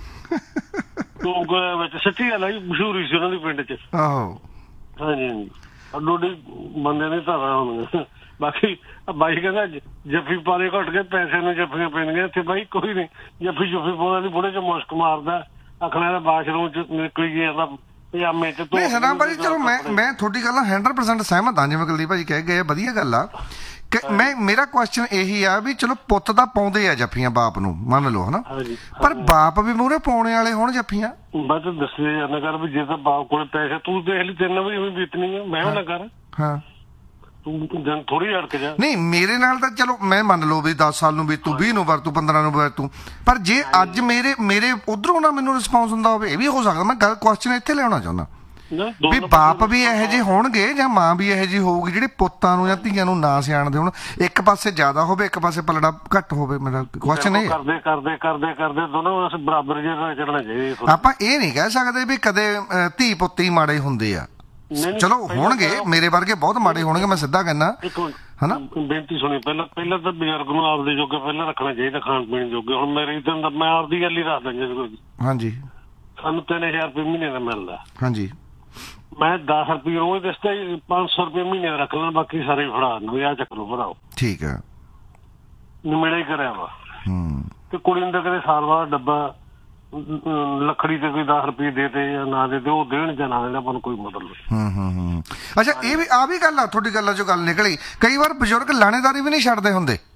C: ਵਿੱਚ। ਸੱਚੀ ਗੱਲ ਹੈ ਜੀ, ਮਸ਼ਹੂਰੀ ਸੀ ਉਹਨਾਂ ਦੀ ਪਿੰਡ ਚ।
A: ਆਹੋ
C: ਹਾਂਜੀ ਹਾਂਜੀ, ਅੱਡੋਡੀ ਬੰਦੇ ਨੇ ਧਾਰਾ ਹੋਣੀਆਂ। ਬਾਕੀ ਬਾਈ ਕਹਿੰਦਾ ਜੱਫੀ ਪਾਰੇ ਘੁੱਟ ਕੇ ਪੈਸੇ ਨੂੰ ਜੱਫੀਆਂ ਪੈਣਗੀਆਂ। ਇੱਥੇ ਬਾਈ ਕੋਈ ਨੀ ਜੱਫੀ ਜੁੱਫੀ ਪਾਉਂਦਾ ਨੀ, ਬੁੜੇ ਚ ਮੁਸ਼ਕ ਮਾਰਦਾ, ਆਖਣਾ ਬਾਥਰੂਮ ਚ ਨਿਕਲੀ ਜਾਂਦਾ ਪਜਾਮੇ ਚ।
A: ਨਹੀਂ ਸਨਾ ਭਾਜੀ, ਚਲੋ ਮੈਂ ਮੈਂ ਤੁਹਾਡੀ ਗੱਲ ਹੰਡਰਡ ਪਰਸੈਂਟ ਸਹਿਮਤ ਹਾਂ, ਜਿਵੇਂ ਕੁਲਦੀਪ ਭਾਜੀ ਕਹਿ ਗਏ, ਵਧੀਆ ਗੱਲ ਆ। ਮੈਂ ਮੇਰਾ ਕੁਐਸਚਨ ਇਹੀ ਆ ਵੀ ਚਲੋ ਪੁੱਤ ਤਾਂ ਪਾਉਂਦੇ ਆ ਜੱਫੀਆਂ ਬਾਪ ਨੂੰ, ਮੰਨ ਲਓ ਹਨਾ, ਪਰ ਬਾਪ ਵੀ ਮੂਹਰੇ ਪਾਉਣੇ ਵਾਲੇ ਹੋਣ ਜੱਫੀਆਂ।
C: ਬਸ ਦੱਸੇ ਜਾਂਦਾ ਕਰ ਵੀ ਜੇ ਤਾਂ ਬਾਪ ਕੋਲ ਪੈਸੇ, ਤੂੰ ਦੇਖ ਲਈ ਤੇਰੇ ਨਾਲ ਵੀ ਬੀਤਣੀ ਆ, ਮੈਂ ਉਹ ਨਾ ਕਰ। ਹਾਂ ਤੂੰ ਥੋੜੀ ਅੜਕ ਜਾ। ਨਹੀਂ ਮੇਰੇ ਨਾਲ ਤਾਂ ਚਲੋ ਮੈਂ ਮੰਨ ਲਓ ਵੀ ਦਸ ਸਾਲ ਨੂੰ ਵੀ ਤੂੰ, ਵੀਹ ਨੂੰ ਵਰਤੂ, ਪੰਦਰਾਂ ਨੂੰ ਵਰਤੂ, ਪਰ ਜੇ ਅੱਜ ਮੇਰੇ ਮੇਰੇ ਉਧਰੋਂ ਨਾ ਮੈਨੂੰ ਰਿਸਪੌਂਸ ਹੁੰਦਾ ਹੋਵੇ, ਇਹ ਵੀ ਹੋ ਸਕਦਾ। ਮੈਂ ਗੱਲ ਕੁਐਸਚਨ ਇੱਥੇ ਲਿਆਉਣਾ ਚਾਹੁੰਦਾ ਵੀ ਬਾਪ ਵੀ ਇਹੋ ਜਿਹੇ ਹੋਣਗੇ ਜਾਂ ਮਾਂ ਵੀ ਇਹੋ ਜਿਹੀ ਹੋਊਗੀ ਜਿਹੜੇ ਪੁੱਤਾਂ ਨੂੰ ਜਾਂ ਧੀਆਂ ਨੂੰ ਨਾ ਸਿਆਣਦੇ ਹੋਣ, ਇੱਕ ਪਾਸੇ ਜ਼ਿਆਦਾ ਹੋਵੇ ਇੱਕ ਪਾਸੇ ਪਲੜਾ ਘੱਟ ਹੋਵੇ। ਮੇਰਾ ਕੁਐਸਚਨ ਇਹ ਕਰਦੇ ਕਰਦੇ ਕਰਦੇ ਕਰਦੇ ਦੋਨੋਂ ਬਰਾਬਰ ਜਿਹੇ ਚੜਨਾ ਚਾਹੀਦਾ। ਆਪਾਂ ਇਹ ਨਹੀਂ ਕਹਿ ਸਕਦੇ ਵੀ ਕਦੇ ਧੀ ਪੁੱਤ ਹੀ ਮਾੜੇ ਹੁੰਦੇ ਆ। ਚਲੋ ਹੋਣਗੇ, ਮੇਰੇ ਵਰਗੇ ਬਹੁਤ ਮਾੜੇ ਹੋਣਗੇ, ਮੈਂ ਸਿੱਧਾ ਕਹਿੰਦਾ ਹਨਾ। ਬੇਨਤੀ ਸੁਣੀ, ਪਹਿਲਾਂ ਪਹਿਲਾਂ ਤਾਂ ਬਜ਼ੁਰਗ ਨੂੰ ਆਪਦੇ ਜੋਗੇ ਪਹਿਲਾਂ ਰੱਖਣਾ ਚਾਹੀਦਾ, ਖਾਣ ਪੀਣ ਜੋਗੇ। ਹੁਣ ਮੇਰੇ ਇਦਾਂ ਦਾ ਮੈਂ ਆਪਦੀ ਗੱਲ ਹੀ ਰੱਖਦਾ ਜੀ। ਹਾਂਜੀ, ਸਾਨੂੰ ਤਿੰਨ ਹਜ਼ਾਰ ਰੁਪਏ ਮਹੀਨੇ ਦਾ ਮਿਲਦਾ। ਹਾਂਜੀ, ਮੈਂ ਦਸ ਰੁਪਏ ਰੋਜ਼ ਦੱਸਦਾ, ਪੰਜ ਸੌ ਰੁਪਏ ਮਹੀਨੇ ਦਾ ਰੱਖ ਲੈਣਾ, ਬਾਕੀ ਸਾਰੇ ਫੜਾ ਦਿੰਦਾ, ਆਹ ਚੱਕ ਲਓ ਭਰਾਓ। ਠੀਕ ਹੈ, ਨਿਮੇੜਾ ਹੀ ਕਰਿਆ ਵਾ। ਤੇ ਕੁੜੀ ਨੂੰ ਤਾਂ ਕਦੇ ਸਾਲ ਬਾਅਦ ਡੱਬਾ ਲੱਕੜੀ ਤੇ ਕੋਈ ਦਸ ਰੁਪਏ ਦੇ ਤੇ ਜਾਂ ਨਾ ਦੇ ਤੇ, ਉਹ ਦੇਣ ਜਾਂ ਨਾ ਦੇਣ ਆਪਾਂ ਨੂੰ ਕੋਈ ਮਤਲਬ। ਹੂੰ ਹੂੰ ਹੂੰ ਅੱਛਾ, ਇਹ ਵੀ ਆ ਵੀ ਗੱਲ ਆ ਤੁਹਾਡੀ ਗੱਲਾਂ ਚੋਂ ਗੱਲ ਨਿਕਲੀ, ਕਈ ਵਾਰ ਬਜ਼ੁਰਗ ਲਾਣੇਦਾਰੀ ਵੀ ਨਹੀਂ ਛੱਡਦੇ ਹੁੰਦੇ।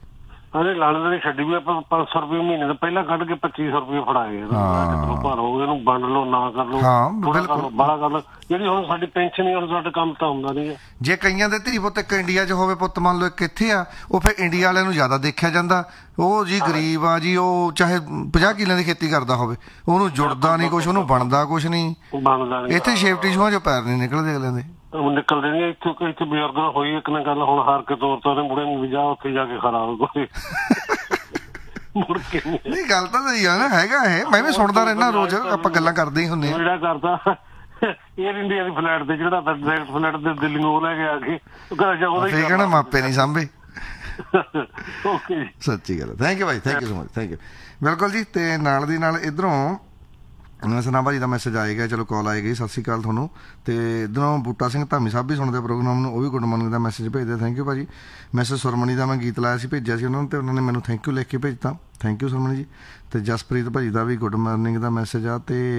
C: ਅਰੇ ਲਾਣੇ ਦੀ ਛੱਡੀ ਵੀ ਆਪਾਂ ਪੰਜ ਸੌ ਰੁਪਏ ਮਹੀਨੇ ਦਾ ਪਹਿਲਾਂ ਕੱਢ ਕੇ ਪੱਚੀ ਸੌ ਰੁਪਏ ਫੜਾਏ ਭਰੋ ਇਹਨੂੰ ਵੰਡ ਲਓ ਨਾ ਕਰ ਲਓ ਬੜਾ ਕਰ ਲਓ ਜਿਹੜੀ ਹੁਣ ਸਾਡੀ ਪੈਨਸ਼ਨ ਹੀ ਹੁਣ ਸਾਡਾ ਕੰਮ ਤਾਂ ਹੁੰਦਾ ਨਹੀਂ।
A: ਜੇ ਕਈਆਂ ਦੇ ਧੀ ਪੁੱਤ ਇੱਕ ਇੰਡੀਆ 'ਚ ਹੋਵੇ ਪੁੱਤ ਮੰਨ ਲਓ ਇੱਕ ਇੱਥੇ ਆ ਉਹ ਫਿਰ ਇੰਡੀਆ ਵਾਲਿਆਂ ਨੂੰ ਜ਼ਿਆਦਾ ਦੇਖਿਆ ਜਾਂਦਾ ਉਹ ਜੀ ਗਰੀਬ ਆ ਜੀ ਉਹ ਚਾਹੇ ਪੰਜਾਹ ਕਿੱਲਿਆਂ ਦੀ ਖੇਤੀ ਕਰਦਾ ਹੋਵੇ ਉਹਨੂੰ ਜੁੜਦਾ ਨਹੀਂ ਕੁਛ ਉਹਨੂੰ ਬਣਦਾ ਕੁਛ ਨਹੀਂ ਬਣਦਾ ਇੱਥੇ ਸੇਫਟੀ ਸ਼ੂਆਂ 'ਚੋਂ ਪੈਰ ਨਹੀਂ ਨਿਕਲਦੇ ਅਗਲਿਆਂ ਦੇ
C: ਨਿਕਲਦੇ ਨੀ ਇੱਥੇ ਇੱਥੇ ਬਜ਼ੁਰਗ ਹੋਈ ਇੱਕ ਨਾ ਗੱਲ ਹੁਣ ਹਾਰ ਕੇ ਤੋਰ ਤਾ ਮੁੰਡੇ ਨੂੰ ਵੀ ਜਾ ਉੱਥੇ ਜਾ ਕੇ ਖਰਾਬ ਕੋਈ ਮੁੜ ਕੇ ਨਹੀਂ
A: ਗੱਲ ਤਾਂ ਸਹੀ ਆ ਨਾ ਹੈਗਾ ਇਹ ਮੈਂ ਵੀ ਸੁਣਦਾ ਰਹਿਣਾ ਰੋਜ਼ ਆਪਾਂ ਗੱਲਾਂ ਕਰਦੇ ਹੀ ਹੁੰਦੇ
C: ਜਿਹੜਾ ਕਰਦਾ ਏਅਰ ਇੰਡੀਆ ਦੀ ਫਲੈਟ ਤੇ ਜਿਹੜਾ ਡਾਇਰੈਕਟ ਫਲੈਟ ਤੇ ਦਿੱਲੀ ਨੂੰ ਲੈ ਕੇ ਆ ਕੇ
A: ਫੇਰ ਕਹਿਣਾ ਮਾਪੇ ਨਹੀਂ ਸਾਂਭੇ।
C: ਓਕੇ
A: ਸੱਚੀ ਗੱਲ thank you Bhai thank you so much thank you ਬਿਲਕੁਲ ਜੀ। ਤੇ ਨਾਲ ਦੀ ਨਾਲ ਇੱਧਰੋਂ ਸਨਾ ਭਾਜੀ ਦਾ ਮੈਸੇਜ ਆਏਗਾ ਚਲੋ ਕਾਲ ਆਏਗੀ ਸਤਿ ਸ਼੍ਰੀ ਅਕਾਲ ਤੁਹਾਨੂੰ। ਤੇ ਇੱਧਰੋਂ ਬੂਟਾ ਸਿੰਘ ਧਾਮੀ ਸਾਹਿਬ ਵੀ ਸੁਣਦੇ ਪ੍ਰੋਗਰਾਮ ਨੂੰ ਉਹ ਵੀ ਗੁੱਡ ਮਾਰਨਿੰਗ ਦਾ ਮੈਸੇਜ ਭੇਜਦੇ ਥੈਂਕ ਯੂ ਭਾਜੀ। ਮੈਸੇਜ ਸੁਰਮਣੀ ਦਾ ਮੈਂ ਗੀਤ ਲਾਇਆ ਸੀ ਭੇਜਿਆ ਸੀ ਉਹਨਾਂ ਨੂੰ ਤੇ ਉਹਨਾਂ ਨੇ ਮੈਨੂੰ ਥੈਂਕ ਯੂ ਲਿਖ ਕੇ ਭੇਜਤਾ ਥੈਂਕ ਯੂ ਸੁਰਮਣੀ ਜੀ। ਤੇ ਜਸਪ੍ਰੀਤ ਭਾਜੀ ਦਾ ਵੀ ਗੁੱਡ ਮਾਰਨਿੰਗ ਦਾ ਮੈਸੇਜ ਆ ਤੇ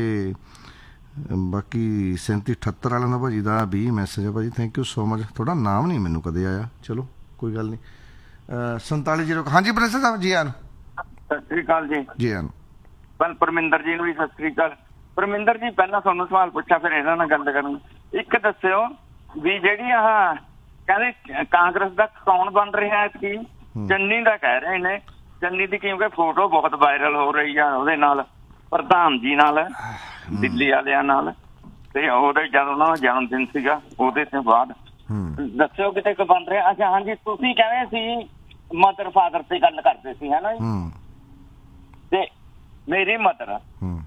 A: ਬਾਕੀ ਸੈਂਤੀ ਅਠੱਤਰ ਵਾਲਿਆਂ ਦਾ ਭਾਜੀ ਦਾ ਵੀ ਮੈਸੇਜ ਆ ਭਾਜੀ ਥੈਂਕ ਯੂ ਸੋ ਮਚ। ਤੁਹਾਡਾ ਨਾਮ ਨਹੀਂ ਮੈਨੂੰ ਕਦੇ ਆਇਆ ਚਲੋ ਕੋਈ ਗੱਲ ਨਹੀਂ। ਸੰਤਾਲੀ ਜੀਰੋ ਹਾਂਜੀ ਪ੍ਰੋਫੈਸਰ ਸਾਹਿਬ ਜੀ ਆਨ
D: ਸਤਿ ਸ੍ਰੀ ਅਕਾਲ ਜੀ
A: ਜੀ ਆਨ
D: ਪਰਮਿੰਦਰ ਜੀ ਨੂੰ ਵੀ ਸਤਿ ਸ੍ਰੀ ਅਕਾਲ। ਪਰਮਿੰਦਰ ਜੀ ਪਹਿਲਾਂ ਤੁਹਾਨੂੰ ਸਵਾਲ ਪੁੱਛਿਆ ਫਿਰ ਇਹਨਾਂ ਨਾਲ ਗੱਲ ਕਰਨ ਇੱਕ ਦੱਸਿਓ ਵੀ ਜਿਹੜੀ ਆਹ ਕਹਿੰਦੇ ਕਾਂਗਰਸ ਦਾ ਕੌਣ ਬਣ ਰਿਹਾ ਐਤਕੀ ਚੰਨੀ ਦਾ ਕਹਿ ਰਹੇ ਨੇ ਚੰਨੀ ਦੀ ਕਿਉਂਕਿ ਫੋਟੋ ਬਹੁਤ ਵਾਇਰਲ ਹੋ ਰਹੀ ਆ ਉਹਦੇ ਨਾਲ ਪ੍ਰਧਾਨ ਜੀ ਨਾਲ ਦਿੱਲੀ ਵਾਲਿਆਂ ਨਾਲ ਤੇ ਉਹਦੇ ਜਦ ਉਹਨਾਂ ਦਾ ਜਨਮ ਦਿਨ ਸੀਗਾ ਉਹਦੇ ਤੋਂ ਬਾਅਦ ਦੱਸਿਓ ਕਿਤੇ ਕੁ ਬਣ ਰਿਹਾ। ਅੱਛਾ ਹਾਂਜੀ ਤੁਸੀਂ ਕਹਿੰਦੇ ਸੀ ਮਦਰ ਫਾਦਰ ਤੇ ਗੱਲ ਕਰਦੇ ਸੀ ਹੈ ਨਾ ਜੀ ਤੇ ਮੇਰੀ ਮਦਰ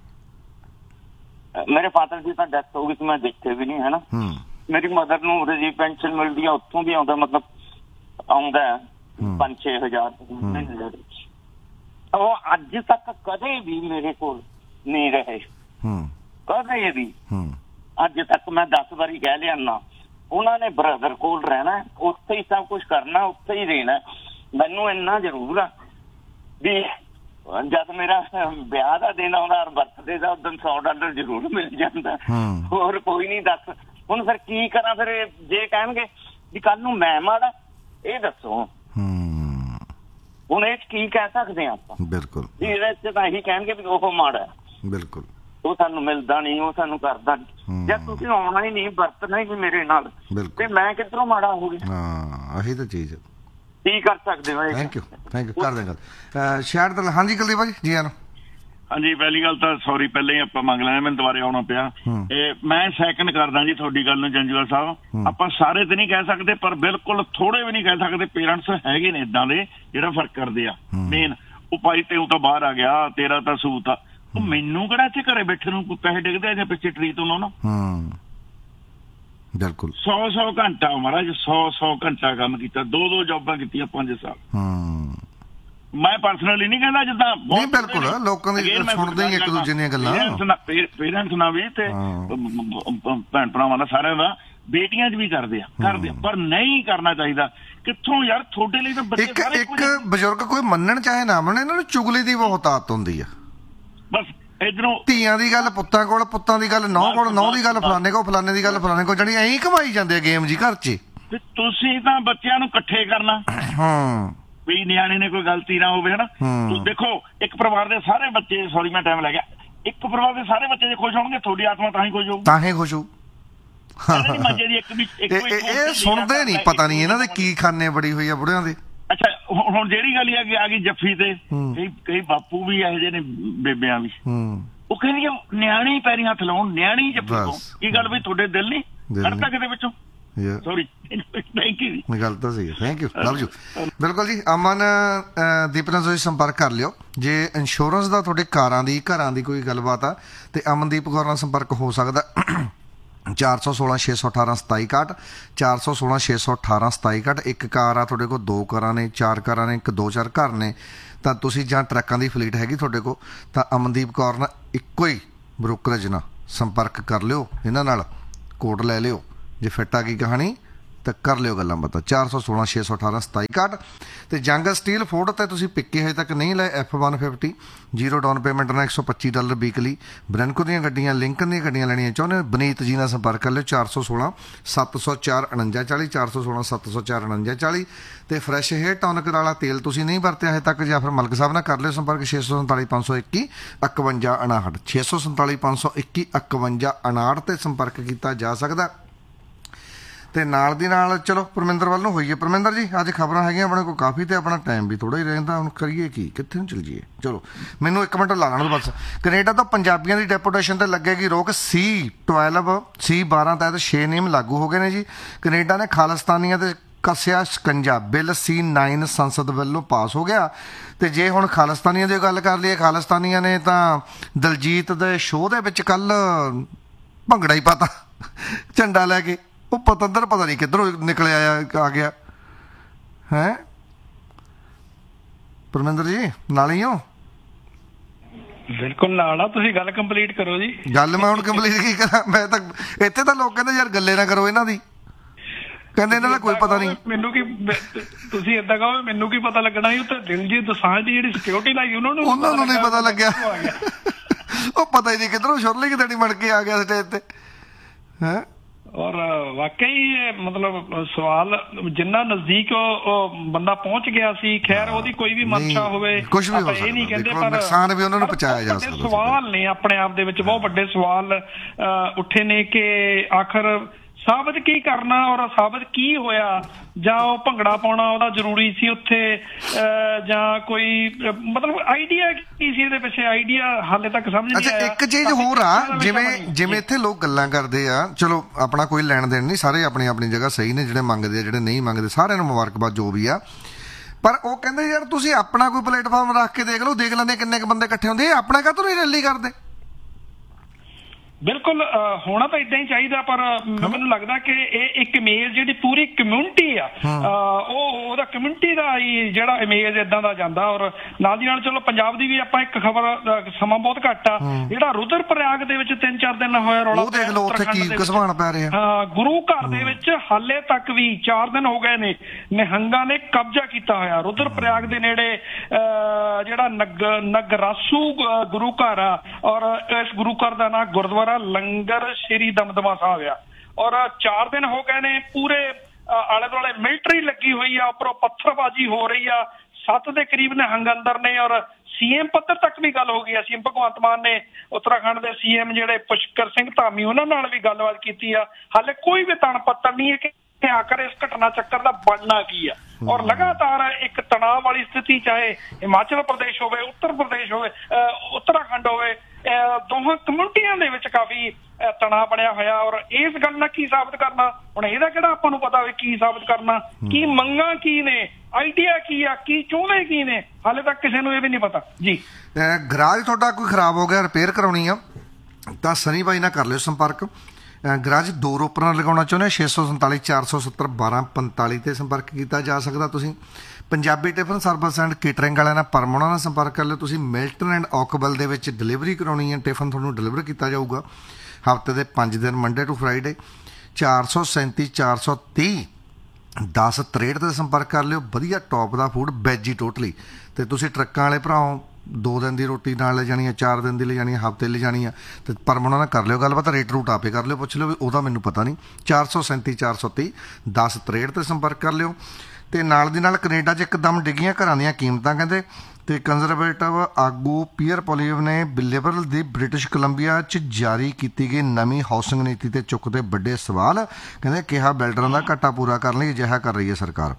D: ਮੇਰੇ ਫਾਦਰ ਦੀ ਤਾਂ ਡੈਥ ਹੋ ਗਈ ਸੀ ਮੈਂ ਦੇਖੇ ਵੀ ਨਹੀਂ ਹੈ ਨਾ ਮੇਰੀ ਮਦਰ ਨੂੰ ਉਹਦੀ ਪੈਨਸ਼ਨ ਮਿਲਦੀ ਆ ਉੱਥੋਂ ਵੀ ਆਉਂਦਾ ਮਤਲਬ ਆਉਂਦਾ ਪੰਜ ਛੇ ਹਜ਼ਾਰ ਉਹ ਅੱਜ ਤੱਕ ਕਦੇ ਵੀ ਮੇਰੇ ਕੋਲ ਨਹੀਂ ਰਹੇ ਕਦੇ ਵੀ ਅੱਜ ਤੱਕ ਮੈਂ ਦਸ ਵਾਰੀ ਕਹਿ ਲਿਆ ਨਾ ਉਹਨਾਂ ਨੇ ਬ੍ਰਦਰ ਕੋਲ ਰਹਿਣਾ ਉੱਥੇ ਹੀ ਸਭ ਕੁਛ ਕਰਨਾ ਉੱਥੇ ਹੀ ਰਹਿਣਾ। ਮੈਨੂੰ ਇੰਨਾ ਜ਼ਰੂਰ ਆ ਵੀ ਜਦ ਮੇਰਾ ਵਿਆਹ ਦਾ ਦਿਨ ਆਉਂਦਾ ਬਰਥਡੇ ਦਾ ਉਦੋਂ ਸੌ ਡਾਲਰ ਜ਼ਰੂਰ ਮਿਲ ਜਾਂਦਾ ਹੋਰ ਕੋਈ ਨਹੀਂ। ਦੱਸ ਹੁਣ ਫਿਰ ਕੀ ਕਰਾਂ ਫਿਰ ਜੇ ਕਹਿਣਗੇ ਵੀ ਕੱਲ ਨੂੰ ਮੈਂ ਮਾੜਾ ਇਹ ਦੱਸੋ ਹੁਣ ਇਹ ਕੀ ਕਹਿ ਸਕਦੇ ਆ ਆਪਾਂ। ਬਿਲਕੁਲ ਇਹਦੇ ਚ ਤਾਂ ਇਹੀ ਕਹਿਣਗੇ ਵੀ ਉਹ ਮਾੜਾ ਬਿਲਕੁਲ ਉਹ ਸਾਨੂੰ ਮਿਲਦਾ ਨਹੀਂ ਉਹ ਸਾਨੂੰ ਕਰਦਾ ਨਹੀਂ ਜਦ ਤੁਸੀਂ ਆਉਣਾ ਹੀ ਨਹੀਂ ਵਰਤਣਾ ਹੀ ਮੇਰੇ ਨਾਲ ਤੇ ਮੈਂ ਕਿੱਧਰੋਂ ਮਾੜਾ ਹੋ ਗਿਆ।
A: ਹਾਂ ਆਹੀ ਤਾਂ ਚੀਜ਼
D: ਕੀ ਕਰ ਸਕਦੇ ਹੋ।
A: ਥੈਂਕ ਯੂ ਥੈਂਕ ਯੂ ਕਰ ਦੇ ਗੱਲ ਸ਼ਾਇਦ ਤਾਂ ਹਾਂਜੀ ਕੁਲਦੀਪ ਭਾਜੀ ਜੀ ਆਨ
E: ਹਾਂਜੀ ਪਹਿਲੀ ਗੱਲ ਤਾਂ ਸੌਰੀ ਪਹਿਲਾਂ ਹੀ ਆਪਾਂ ਮੰਗ ਲੈਣਾ ਮੈਨੂੰ ਦੁਬਾਰੇ ਆਉਣਾ ਪਿਆ ਇਹ ਮੈਂ ਸੈਕਿੰਡ ਕਰਦਾ ਜੀ ਤੁਹਾਡੀ ਗੱਲ ਨੂੰ ਜੰਜੂਆ ਸਾਹਿਬ ਆਪਾਂ ਸਾਰੇ ਤੇ ਨਹੀਂ ਕਹਿ ਸਕਦੇ ਪਰ ਬਿਲਕੁਲ ਥੋੜੇ ਵੀ ਨਹੀਂ ਕਹਿ ਸਕਦੇ ਪੇਰੈਂਟਸ ਹੈਗੇ ਨੇ ਏਦਾਂ ਦੇ ਜਿਹੜਾ ਫਰਕ ਕਰਦੇ ਆ ਮੇਨ ਉਹ ਭਾਈ ਤੇ ਉਹ ਤਾਂ ਬਾਹਰ ਆ ਗਿਆ ਤੇਰਾ ਤਾਂ ਸੂਤ ਆ ਉਹ ਮੈਨੂੰ ਕਿਹੜਾ ਇੱਥੇ ਘਰੇ ਬੈਠੇ ਨੂੰ ਪੈਸੇ ਡਿੱਗਦੇ ਆ ਜਾਂ ਪਿੱਛੇ ਟਰੀ ਤੋਂ ਲਾਉਣਾ
A: ਬਿਲਕੁਲ
E: ਸੌ ਸੌ ਘੰਟਾ ਮਹਾਰਾਜ ਸੌ ਸੌ ਘੰਟਾ ਕੰਮ ਕੀਤਾ ਦੋ ਦੋ ਜੌਬਾਂ ਕੀਤੀਆਂ ਪੰਜ ਸਾਲ ਮੈਂ ਪਰਸਨਲੀ ਨਹੀਂ ਕਹਿੰਦਾ ਜਿੱਦਾਂ
A: ਨਹੀਂ ਬਿਲਕੁਲ ਲੋਕਾਂ ਦੇ ਸੁਣਦੇ ਹੀ ਇੱਕ ਦੂਜੇ ਦੀਆਂ ਗੱਲਾਂ
E: ਪੇਰੈਂਟਸ ਨਾਲ ਵੀ ਤੇ ਭੈਣ ਭਰਾਵਾਂ ਦਾ ਸਾਰਿਆਂ ਦਾ ਬੇਟੀਆਂ 'ਚ ਵੀ ਕਰਦੇ ਆ ਕਰਦੇ ਆ ਪਰ ਨਹੀਂ ਕਰਨਾ ਚਾਹੀਦਾ ਕਿੱਥੋਂ ਯਾਰ ਤੁਹਾਡੇ ਲਈ ਤਾਂ ਬੱਚੇ
A: ਇੱਕ ਬਜ਼ੁਰਗ ਕੋਈ ਮੰਨਣ ਚਾਹੇ ਨਾ ਮੰਨੇ ਇਹਨਾਂ ਨੂੰ ਚੁਗਲੀ ਦੀ ਬਹੁਤ ਆਦਤ ਹੁੰਦੀ ਆ
E: ਬਸ ਇਧਰੋਂ
A: ਧੀਆਂ ਦੀ ਗੱਲ ਪੁੱਤਾਂ ਕੋਲ ਪੁੱਤਾਂ ਦੀ ਗੱਲ ਨੌ ਕੋਲ ਨੌ ਦੀ ਗੱਲ ਫਲਾਣੇ ਕੋਲ ਫਲਾਣੇ ਦੀ ਗੱਲ ਫਲਾਣੇ ਕੋਲ ਜਾਣੀ ਐਂ ਕਮਾਈ ਜਾਂਦੇ ਆ ਗੇਮ ਜੀ ਘਰ 'ਚ
E: ਤੁਸੀਂ ਤਾਂ ਬੱਚਿਆਂ ਨੂੰ ਇਕੱਠੇ ਕਰਨਾ
A: ਹਾਂ
E: ਵੀ ਨਿਆਣੇ ਨੇ ਕੋਈ ਗਲਤੀ ਨਾ ਹੋਵੇ ਹਨਾ ਦੇਖੋ ਇੱਕ ਪਰਿਵਾਰ ਦੇ ਸਾਰੇ ਬੱਚੇ ਸੌਰੀ ਮੈਂ ਟਾਈਮ ਲੈ ਗਿਆ ਇੱਕ ਪਰਿਵਾਰ ਦੇ ਸਾਰੇ ਬੱਚੇ ਜੇ ਖੁਸ਼ ਹੋਣਗੇ ਤੁਹਾਡੀ ਆਤਮਾ ਤਾਂ ਹੀ ਖੁਸ਼ ਹੋਊ
A: ਤਾਂ ਹੀ ਖੁਸ਼ ਹੋਊ। ਇਹ ਸੁਣਦੇ ਨਹੀਂ ਪਤਾ ਨਹੀਂ ਇਹਨਾਂ ਦੇ ਕੀ ਖਾਨੇ ਬੜੀ ਹੋਈ ਆ ਬੁੜਿਆਂ ਦੇ।
E: ਅੱਛਾ ਹੁਣ ਜਿਹੜੀ ਗੱਲ ਆ ਗਈ ਆ ਗਈ ਜੱਫੀ ਤੇ ਕਈ ਕਈ ਬਾਪੂ ਵੀ ਇਹੋ ਜਿਹੇ ਨੇ ਬੇਬਿਆਂ ਵੀ ਉਹ ਕਹਿੰਦੀਆਂ ਨਿਆਣੇ ਪੈਰੀ ਹੱਥ ਲਾਉਣ ਨਿਆਣੀ ਜੱਫੀ ਤੋਂ ਕੀ ਗੱਲ ਵੀ ਤੁਹਾਡੇ ਦਿਲ ਨਹੀਂ ਕੱਢਦਾ ਕਿਤੇ ਵਿੱਚੋਂ ਸੌਰੀ ਥੈਂਕ ਯੂ
A: ਗੱਲ ਤਾਂ ਸਹੀ ਹੈ ਥੈਂਕ ਯੂ ਲਵ ਯੂ ਬਿਲਕੁਲ ਜੀ। ਅਮਨ ਦੀਪ ਨਾਲ ਤੁਸੀਂ ਸੰਪਰਕ ਕਰ ਲਿਓ ਜੇ ਇੰਸ਼ੋਰੈਂਸ ਦਾ ਤੁਹਾਡੇ ਕਾਰਾਂ ਦੀ ਘਰਾਂ ਦੀ ਕੋਈ ਗੱਲਬਾਤ ਆ ਤੇ ਅਮਨਦੀਪ ਕੌਰ ਨਾਲ ਸੰਪਰਕ ਹੋ ਸਕਦਾ ਚਾਰ ਸੌ ਸੋਲਾਂ ਛੇ ਸੌ ਅਠਾਰਾਂ ਸਤਾਈ ਇਕਾਹਠ ਚਾਰ ਸੌ ਸੋਲਾਂ ਛੇ ਸੌ ਅਠਾਰਾਂ ਸਤਾਈ ਇਕਾਹਠ ਇੱਕ ਕਾਰ ਆ ਤੁਹਾਡੇ ਕੋਲ ਦੋ ਕਾਰਾਂ ਨੇ ਚਾਰ ਕਾਰਾਂ ਨੇ ਇੱਕ ਦੋ ਚਾਰ ਘਰ ਨੇ ਤਾਂ ਤੁਸੀਂ ਜਾਂ ਟਰੱਕਾਂ ਦੀ ਫਲੀਟ ਹੈਗੀ ਤੁਹਾਡੇ ਕੋਲ ਤਾਂ ਅਮਨਦੀਪ ਕੌਰ ਨਾਲ ਇੱਕੋ ਹੀ ਬ੍ਰੋਕਰੇਜ ਨਾਲ ਸੰਪਰਕ ਕਰ ਲਿਓ ਇਹਨਾਂ ਨਾਲ ਕੋਡ ਲੈ ਲਿਓ ਜੇ ਫਿੱਟ ਆ ਗਈ ਕਹਾਣੀ ਤਾਂ ਕਰ ਲਿਓ ਗੱਲਾਂ ਬਾਤਾਂ। ਚਾਰ ਸੌ ਸੋਲਾਂ ਛੇ ਸੌ ਅਠਾਰਾਂ ਸਤਾਈ ਇਕਾਹਠ। ਤੇ ਜੰਗ ਸਟੀਲ ਫੋਰਡ ਤੇ ਤੁਸੀਂ ਪਿੱਕੇ ਹਜੇ ਤੱਕ ਨਹੀਂ ਲਏ F one fifty zero down payment ਨਾਲ ਇੱਕ ਸੌ ਪੱਚੀ ਡਾਲਰ ਵੀਕਲੀ। ਬ੍ਰੈਂਕੋ ਦੀਆਂ ਗੱਡੀਆਂ, ਲਿੰਕਨ ਦੀਆਂ ਗੱਡੀਆਂ ਲੈਣੀਆਂ ਚਾਹੁੰਦੇ ਹੋ, ਬਨੀਤ ਜੀ ਨਾਲ ਸੰਪਰਕ ਕਰ ਲਿਓ। ਚਾਰ ਸੌ ਸੋਲਾਂ ਸੱਤ ਸੌ ਚਾਰ ਉਣੰਜਾ ਚਾਲੀ ਚਾਰ ਸੌ ਸੋਲਾਂ ਸੱਤ ਸੌ ਚਾਰ ਉਣੰਜਾ ਚਾਲੀ। ਤੇ ਫਰੈਸ਼ ਹੇਅਰ ਟੌਨਿਕ ਵਾਲਾ ਤੇਲ ਤੁਸੀਂ ਨਹੀਂ ਵਰਤਿਆ ਹਜੇ ਤੱਕ, ਜਾਂ ਫਿਰ ਮਲਕ ਸਾਹਿਬ ਨਾਲ ਕਰ ਲਿਓ ਸੰਪਰਕ। ਛੇ ਸੌ ਸੰਤਾਲੀ ਪੰਜ ਸੌ ਇੱਕੀ ਇਕਵੰਜਾ ਉਣਾਹਠ ਛੇ ਸੌ ਸੰਤਾਲੀ ਪੰਜ ਸੌ ਇੱਕੀ ਇਕਵੰਜਾ ਉਣਾਹਠ ਤੇ ਸੰਪਰਕ ਕੀਤਾ ਜਾ ਸਕਦਾ। ਤੇ ਨਾਲ ਦੀ ਨਾਲ ਚਲੋ ਪਰਮਿੰਦਰ ਵੱਲ ਨੂੰ ਹੋਈਏ। ਪਰਮਿੰਦਰ ਜੀ, ਅੱਜ ਖਬਰਾਂ ਹੈਗੀਆਂ ਆਪਣੇ ਕੋਲ ਕਾਫੀ, ਤੇ ਆਪਣਾ ਟਾਈਮ ਵੀ ਥੋੜਾ ਹੀ ਰਹਿੰਦਾ, ਹੁਣ ਕਰੀਏ ਕੀ, ਕਿੱਥੇ ਨੂੰ ਚੱਲ ਜੀਏ। ਚਲੋ ਮੈਨੂੰ ਇੱਕ ਮਿੰਟ ਲਾ ਲੈਣ ਦਿਓ ਬਸ। ਕੈਨੇਡਾ ਤੋਂ ਪੰਜਾਬੀਆਂ ਦੀ ਡੈਪੂਟੇਸ਼ਨ ਤੇ ਲੱਗੇਗੀ ਰੋਕ। ਸੀ ਬਾਰਾਂ ਸੀ ਬਾਰਾਂ ਤਹਿਤ ਛੇ ਨਿਯਮ ਲਾਗੂ ਹੋ ਗਏ ਨੇ ਜੀ। ਕੈਨੇਡਾ ਨੇ ਖਾਲਿਸਤਾਨੀਆਂ ਤੇ ਕੱਸਿਆ ਸ਼ਿਕੰਜਾ। ਬਿੱਲ ਸੀ ਨਾਈਨ ਸੰਸਦ ਵੱਲੋਂ ਪਾਸ ਹੋ ਗਿਆ। ਤੇ ਜੇ ਹੁਣ ਖਾਲਿਸਤਾਨੀਆਂ ਦੀ ਗੱਲ ਕਰ ਲਈਏ, ਖਾਲਿਸਤਾਨੀਆਂ ਨੇ ਤਾਂ ਦਲਜੀਤ ਦੇ ਸ਼ੋਅ ਦੇ ਵਿੱਚ ਕੱਲ ਭੰਗੜਾ ਹੀ ਪਾਤਾ ਝੰਡਾ ਲੈ ਕੇ। ਉਹ ਪਤੰਦਰ ਪਤਾ ਨਹੀਂ ਕਿੱਧਰੋਂ ਨਿਕਲਿਆ ਆ ਗਿਆ ਹੈ। ਪਰਮਿੰਦਰ ਜੀ ਨਾਲ ਹੀ ਹੋ?
F: ਬਿਲਕੁਲ ਨਾਲ ਆ, ਤੁਸੀਂ ਗੱਲ ਕੰਪਲੀਟ ਕਰੋ ਜੀ। ਗੱਲ
A: ਮੈਂ ਹੁਣ ਕੰਪਲੀਟ ਕੀ ਕਰਾਂ, ਮੈਂ ਤਾਂ ਇੱਥੇ ਤਾਂ ਲੋਕ ਕਹਿੰਦੇ ਯਾਰ ਗੱਲੇ ਨਾ ਕਰੋ ਇਹਨਾਂ ਦੀ, ਕਹਿੰਦੇ ਇਹਨਾਂ ਦਾ ਕੋਈ ਪਤਾ ਨਹੀਂ।
F: ਮੈਨੂੰ ਕੀ, ਤੁਸੀਂ ਏਦਾਂ ਕਹੋ ਮੈਨੂੰ ਕੀ ਪਤਾ ਲੱਗਣਾ ਸੀ। ਉੱਥੇ ਦਿਲਜੀਤ ਦੋਸਾਂਝ ਦੀ ਜਿਹੜੀ ਸਿਕਿਉਰਿਟੀ ਲਾਈ ਉਹਨਾਂ ਨੂੰ
A: ਉਹਨਾਂ ਨੂੰ ਨਹੀਂ ਪਤਾ ਲੱਗਿਆ। ਉਹ ਪਤਾ ਹੀ ਨਹੀਂ ਕਿੱਧਰੋਂ ਸ਼ੁਰਲੀ ਕਿਤੇ ਬਣ ਕੇ ਆ ਗਿਆ ਸਟੇਜ ਤੇ ਹੈ।
F: ਔਰ ਵਾਕਈ ਮਤਲਬ ਸਵਾਲ ਜਿੰਨਾ ਨਜ਼ਦੀਕ ਉਹ ਬੰਦਾ ਪਹੁੰਚ ਗਿਆ ਸੀ, ਖੈਰ ਉਹਦੀ ਕੋਈ ਵੀ ਮਨਸ਼ਾ ਹੋਵੇ
A: ਕੁਝ ਵੀ
F: ਆਪਾਂ ਇਹ ਨਹੀਂ ਕਹਿੰਦੇ, ਪਰ
A: ਨੁਕਸਾਨ ਵੀ ਉਹਨਾਂ ਨੂੰ ਪਹੁੰਚਾਇਆ ਜਾ ਸਕਦਾ।
F: ਸਵਾਲ ਨੇ ਆਪਣੇ ਆਪ ਦੇ ਵਿੱਚ ਬਹੁਤ ਵੱਡੇ ਸਵਾਲ ਉੱਠੇ ਨੇ ਕਿ ਆਖਰ ਸਾਬਤ ਕੀ ਕਰਨਾ ਔਰ ਸਾਬਤ ਕੀ ਹੋਇਆ, ਜਾਂ ਉਹ ਭੰਗੜਾ ਪਾਉਣਾ ਉਹਦਾ ਜ਼ਰੂਰੀ ਸੀ ਉੱਥੇ, ਜਾਂ ਕੋਈ ਮਤਲਬ ਆਈਡੀਆ ਕੀ ਸੀ ਇਹਦੇ ਪਿੱਛੇ, ਆਈਡੀਆ ਹਾਲੇ ਤੱਕ ਸਮਝ ਨਹੀਂ ਆਇਆ।
A: ਇੱਕ ਚੀਜ਼ ਹੋਰ ਆ, ਜਿਵੇਂ ਜਿਵੇਂ ਇੱਥੇ ਲੋਕ ਗੱਲਾਂ ਕਰਦੇ ਆ, ਚਲੋ ਆਪਣਾ ਕੋਈ ਲੈਣ ਦੇਣ ਨਹੀਂ, ਸਾਰੇ ਆਪਣੀ ਆਪਣੀ ਜਗ੍ਹਾ ਸਹੀ ਨੇ, ਜਿਹੜੇ ਮੰਗਦੇ ਆ ਜਿਹੜੇ ਨਹੀਂ ਮੰਗਦੇ, ਸਾਰਿਆਂ ਨੂੰ ਮੁਬਾਰਕਬਾਦ ਜੋ ਵੀ ਆ। ਪਰ ਉਹ ਕਹਿੰਦੇ ਯਾਰ ਤੁਸੀਂ ਆਪਣਾ ਕੋਈ ਪਲੇਟਫਾਰਮ ਰੱਖ ਕੇ ਦੇਖ ਲਓ, ਦੇਖ ਲੈਂਦੇ ਕਿੰਨੇ ਕੁ ਬੰਦੇ ਇਕੱਠੇ ਹੁੰਦੇ, ਆਪਣਾ ਕਾਹਤੋਂ ਨਹੀਂ ਰੈਲੀ ਕਰਦੇ।
F: ਬਿਲਕੁਲ ਹੋਣਾ ਤਾਂ ਏਦਾਂ ਹੀ ਚਾਹੀਦਾ, ਪਰ ਮੈਨੂੰ ਲੱਗਦਾ ਕਿ ਇਹ ਇੱਕ ਇਮੇਜ ਜਿਹੜੀ ਪੂਰੀ ਕਮਿਊਨਿਟੀ ਆ, ਉਹ ਉਹਦਾ ਕਮਿਊਨਿਟੀ ਦਾ ਹੀ ਜਿਹੜਾ ਇਮੇਜ ਏਦਾਂ ਦਾ ਜਾਂਦਾ। ਔਰ ਨਾਲ ਦੀ ਨਾਲ ਚਲੋ ਪੰਜਾਬ ਦੀ ਵੀ ਆਪਾਂ ਇੱਕ ਖਬਰ, ਸਮਾਂ ਬਹੁਤ ਘੱਟ ਆ, ਜਿਹੜਾ ਰੁਦਰ ਪ੍ਰਯਾਗ ਦੇ ਵਿੱਚ ਤਿੰਨ ਚਾਰ ਦਿਨ ਹੋਇਆ ਰੌਲਾ,
A: ਉਹ ਦੇਖ ਲਓ ਉੱਥੇ ਕੀ ਘਸਵਾਣ ਪੈ ਰਿਹਾ।
F: ਹਾਂ, ਗੁਰੂ ਘਰ ਦੇ ਵਿੱਚ ਹਾਲੇ ਤੱਕ ਵੀ ਚਾਰ ਦਿਨ ਹੋ ਗਏ ਨੇ, ਨਿਹੰਗਾਂ ਨੇ ਕਬਜ਼ਾ ਕੀਤਾ ਹੋਇਆ ਰੁਦਰ ਪ੍ਰਯਾਗ ਦੇ ਨੇੜੇ, ਜਿਹੜਾ ਨਗ ਨਗਰਾਸੂ ਗੁਰੂ ਘਰ ਆ। ਔਰ ਇਸ ਗੁਰੂ ਘਰ ਦਾ ਨਾਂ ਗੁਰਦੁਆਰਾ ਲੰਗਰ ਸ਼੍ਰੀ ਦਮਦਮਾ ਸਾਹਿਬ ਆ। ਔਰ ਚਾਰ ਦਿਨ ਹੋ ਗਏ ਨੇ, ਪੂਰੇ ਆਲੇ ਦੁਆਲੇ ਮਿਲਟਰੀ ਲੱਗੀ ਹੋਈ ਆ, ਉੱਪਰੋਂ ਪੱਥਰਬਾਜ਼ੀ ਹੋ ਰਹੀ ਆ, ਸੱਤ ਦੇ ਕਰੀਬ ਨਿਹੰਗ ਅੰਦਰ ਨੇ। ਔਰ ਸੀਐਮ ਪੱਧਰ ਤੱਕ ਵੀ ਗੱਲ ਹੋ ਗਈ ਆ। ਸੀਐਮ ਭਗਵੰਤ ਮਾਨ ਨੇ ਉੱਤਰਾਖੰਡ ਦੇ ਸੀਐਮ ਜਿਹੜੇ ਪੁਸ਼ਕਰ ਸਿੰਘ ਧਾਮੀ, ਉਹਨਾਂ ਨਾਲ ਵੀ ਗੱਲਬਾਤ ਕੀਤੀ ਆ। ਹਾਲੇ ਕੋਈ ਵੀ ਤਣ ਪੱਤਰ ਨਹੀਂ ਹੈ ਕਿ ਆਖਰ ਇਸ ਘਟਨਾ ਚੱਕਰ ਦਾ ਬਣਨਾ ਕੀ ਆ। ਔਰ ਲਗਾਤਾਰ ਇੱਕ ਤਣਾਅ ਵਾਲੀ ਸਥਿਤੀ, ਚਾਹੇ ਹਿਮਾਚਲ ਪ੍ਰਦੇਸ਼ ਹੋਵੇ, ਉੱਤਰ ਪ੍ਰਦੇਸ਼ ਹੋਵੇ, ਉੱਤਰਾਖੰਡ ਹੋਵੇ, ਦੋਹਾਂ ਕਮਿਊਨਿਟੀਆਂ ਦੇ ਵਿੱਚ ਕਾਫੀ ਤਣਾਅ ਬਣਿਆ ਹੋਇਆ। ਔਰ ਇਸ ਗੱਲ ਨਾਲ ਕੀ ਸਾਬਤ ਕਰਨਾ, ਹੁਣ ਇਹਦਾ ਕਿਹੜਾ ਆਪਾਂ ਨੂੰ ਪਤਾ ਵੀ ਕੀ ਸਾਬਤ ਕਰਨਾ, ਕੀ ਮੰਗਾਂ ਕੀ ਨੇ, ਆਈਡੀਆ ਕੀ ਆ, ਕੀ ਚਾਹੁੰਦੇ ਕੀ ਨੇ, ਹਾਲੇ ਤੱਕ ਕਿਸੇ ਨੂੰ ਇਹ ਵੀ ਨਹੀਂ ਪਤਾ ਜੀ।
A: ਗਰਾਜ ਤੁਹਾਡਾ ਕੋਈ ਖਰਾਬ ਹੋ ਗਿਆ, ਰਿਪੇਅਰ ਕਰਾਉਣੀ ਆ ਤਾਂ ਸਨੀ ਬਾਈ ਨਾਲ ਕਰ ਲਿਓ ਸੰਪਰਕ। ਗਰਾਜ ਦੋ ਰੋਪਰਾਂ ਲਗਾਉਣਾ ਚਾਹੁੰਦੇ, ਛੇ ਸੌ ਸੰਤਾਲੀ ਚਾਰ ਸੌ ਸੱਤਰ ਬਾਰਾਂ ਪੰਤਾਲੀ ਤੇ ਸੰਪਰਕ ਕੀਤਾ ਜਾ ਸਕਦਾ। ਤੁਸੀਂ Punjabi tiffin service and catering ਵਾਲਿਆਂ ਨਾਲ ਪਰਮੋਣਾ ਨਾਲ ਸੰਪਰਕ ਕਰ ਲਿਓ। ਤੁਸੀਂ ਮਿਲਟਨ ਐਂਡ ਔਕਬਲ ਦੇ ਵਿੱਚ ਡਿਲੀਵਰੀ ਕਰਾਉਣੀ ਹੈ, ਟਿਫਨ ਤੁਹਾਨੂੰ ਡਿਲੀਵਰ ਕੀਤਾ ਜਾਊਗਾ ਹਫ਼ਤੇ ਦੇ ਪੰਜ ਦਿਨ, ਮੰਡੇ ਟੂ ਫਰਾਈਡੇ। ਚਾਰ ਸੌ ਸੈਂਤੀ ਚਾਰ ਸੌ ਤੀਹ ਦਸ ਤਰੇਹਠ ਤੇ ਸੰਪਰਕ ਕਰ ਲਿਓ। ਵਧੀਆ ਟੌਪ ਦਾ ਫੂਡ, ਵੈਜੀ ਟੋਟਲੀ। ਤੇ ਤੁਸੀਂ ਟਰੱਕਾਂ ਵਾਲੇ ਭਰਾਓ, ਦੋ ਦਿਨ ਦੀ ਰੋਟੀ ਨਾਲ ਲੈ ਜਾਣੀ ਹੈ, ਚਾਰ ਦਿਨ ਦੀ ਲੈ ਜਾਣੀ ਹੈ, ਹਫ਼ਤੇ ਲੈ ਜਾਣੀ ਆ, ਤੇ ਪਰਮੋਣਾ ਨਾਲ ਕਰ ਲਿਓ ਗੱਲਬਾਤ। ਰੇਟ ਰੂਟ ਆਪੇ ਕਰ ਲਿਓ, ਪੁੱਛ ਲਿਓ ਵੀ ਉਹਦਾ ਮੈਨੂੰ ਪਤਾ ਨਹੀਂ। ਚਾਰ ਸੌ ਸੈਂਤੀ ਚਾਰ ਸੌ ਤੀਹ ਦਸ ਤਰੇਹਠ ਤੇ ਸੰਪਰਕ ਕਰ ਲਿਓ। ਤੇ ਨਾਲ ਦੀ ਨਾਲ ਕੈਨੇਡਾ 'ਚ ਇੱਕਦਮ ਡਿੱਗੀਆਂ ਘਰਾਂ ਦੀਆਂ ਕੀਮਤਾਂ ਕਹਿੰਦੇ। ਤੇ ਕੰਜ਼ਰਵੇਟਿਵ ਆਗੂ ਪੀਅਰ ਪੋਲੀਵ ਨੇ ਲਿਬਰਲ ਦੀ ਬ੍ਰਿਟਿਸ਼ ਕੋਲੰਬੀਆ 'ਚ ਜਾਰੀ ਕੀਤੀ ਗਈ ਨਵੀਂ ਹਾਊਸਿੰਗ ਨੀਤੀ ਤੇ ਚੁੱਕਦੇ ਵੱਡੇ ਸਵਾਲ। ਕਹਿੰਦੇ ਕਿਹਾ ਬਿਲਡਰਾਂ ਦਾ ਘਾਟਾ ਪੂਰਾ ਕਰਨ ਲਈ ਅਜਿਹਾ ਕਰ ਰਹੀ ਹੈ ਸਰਕਾਰ।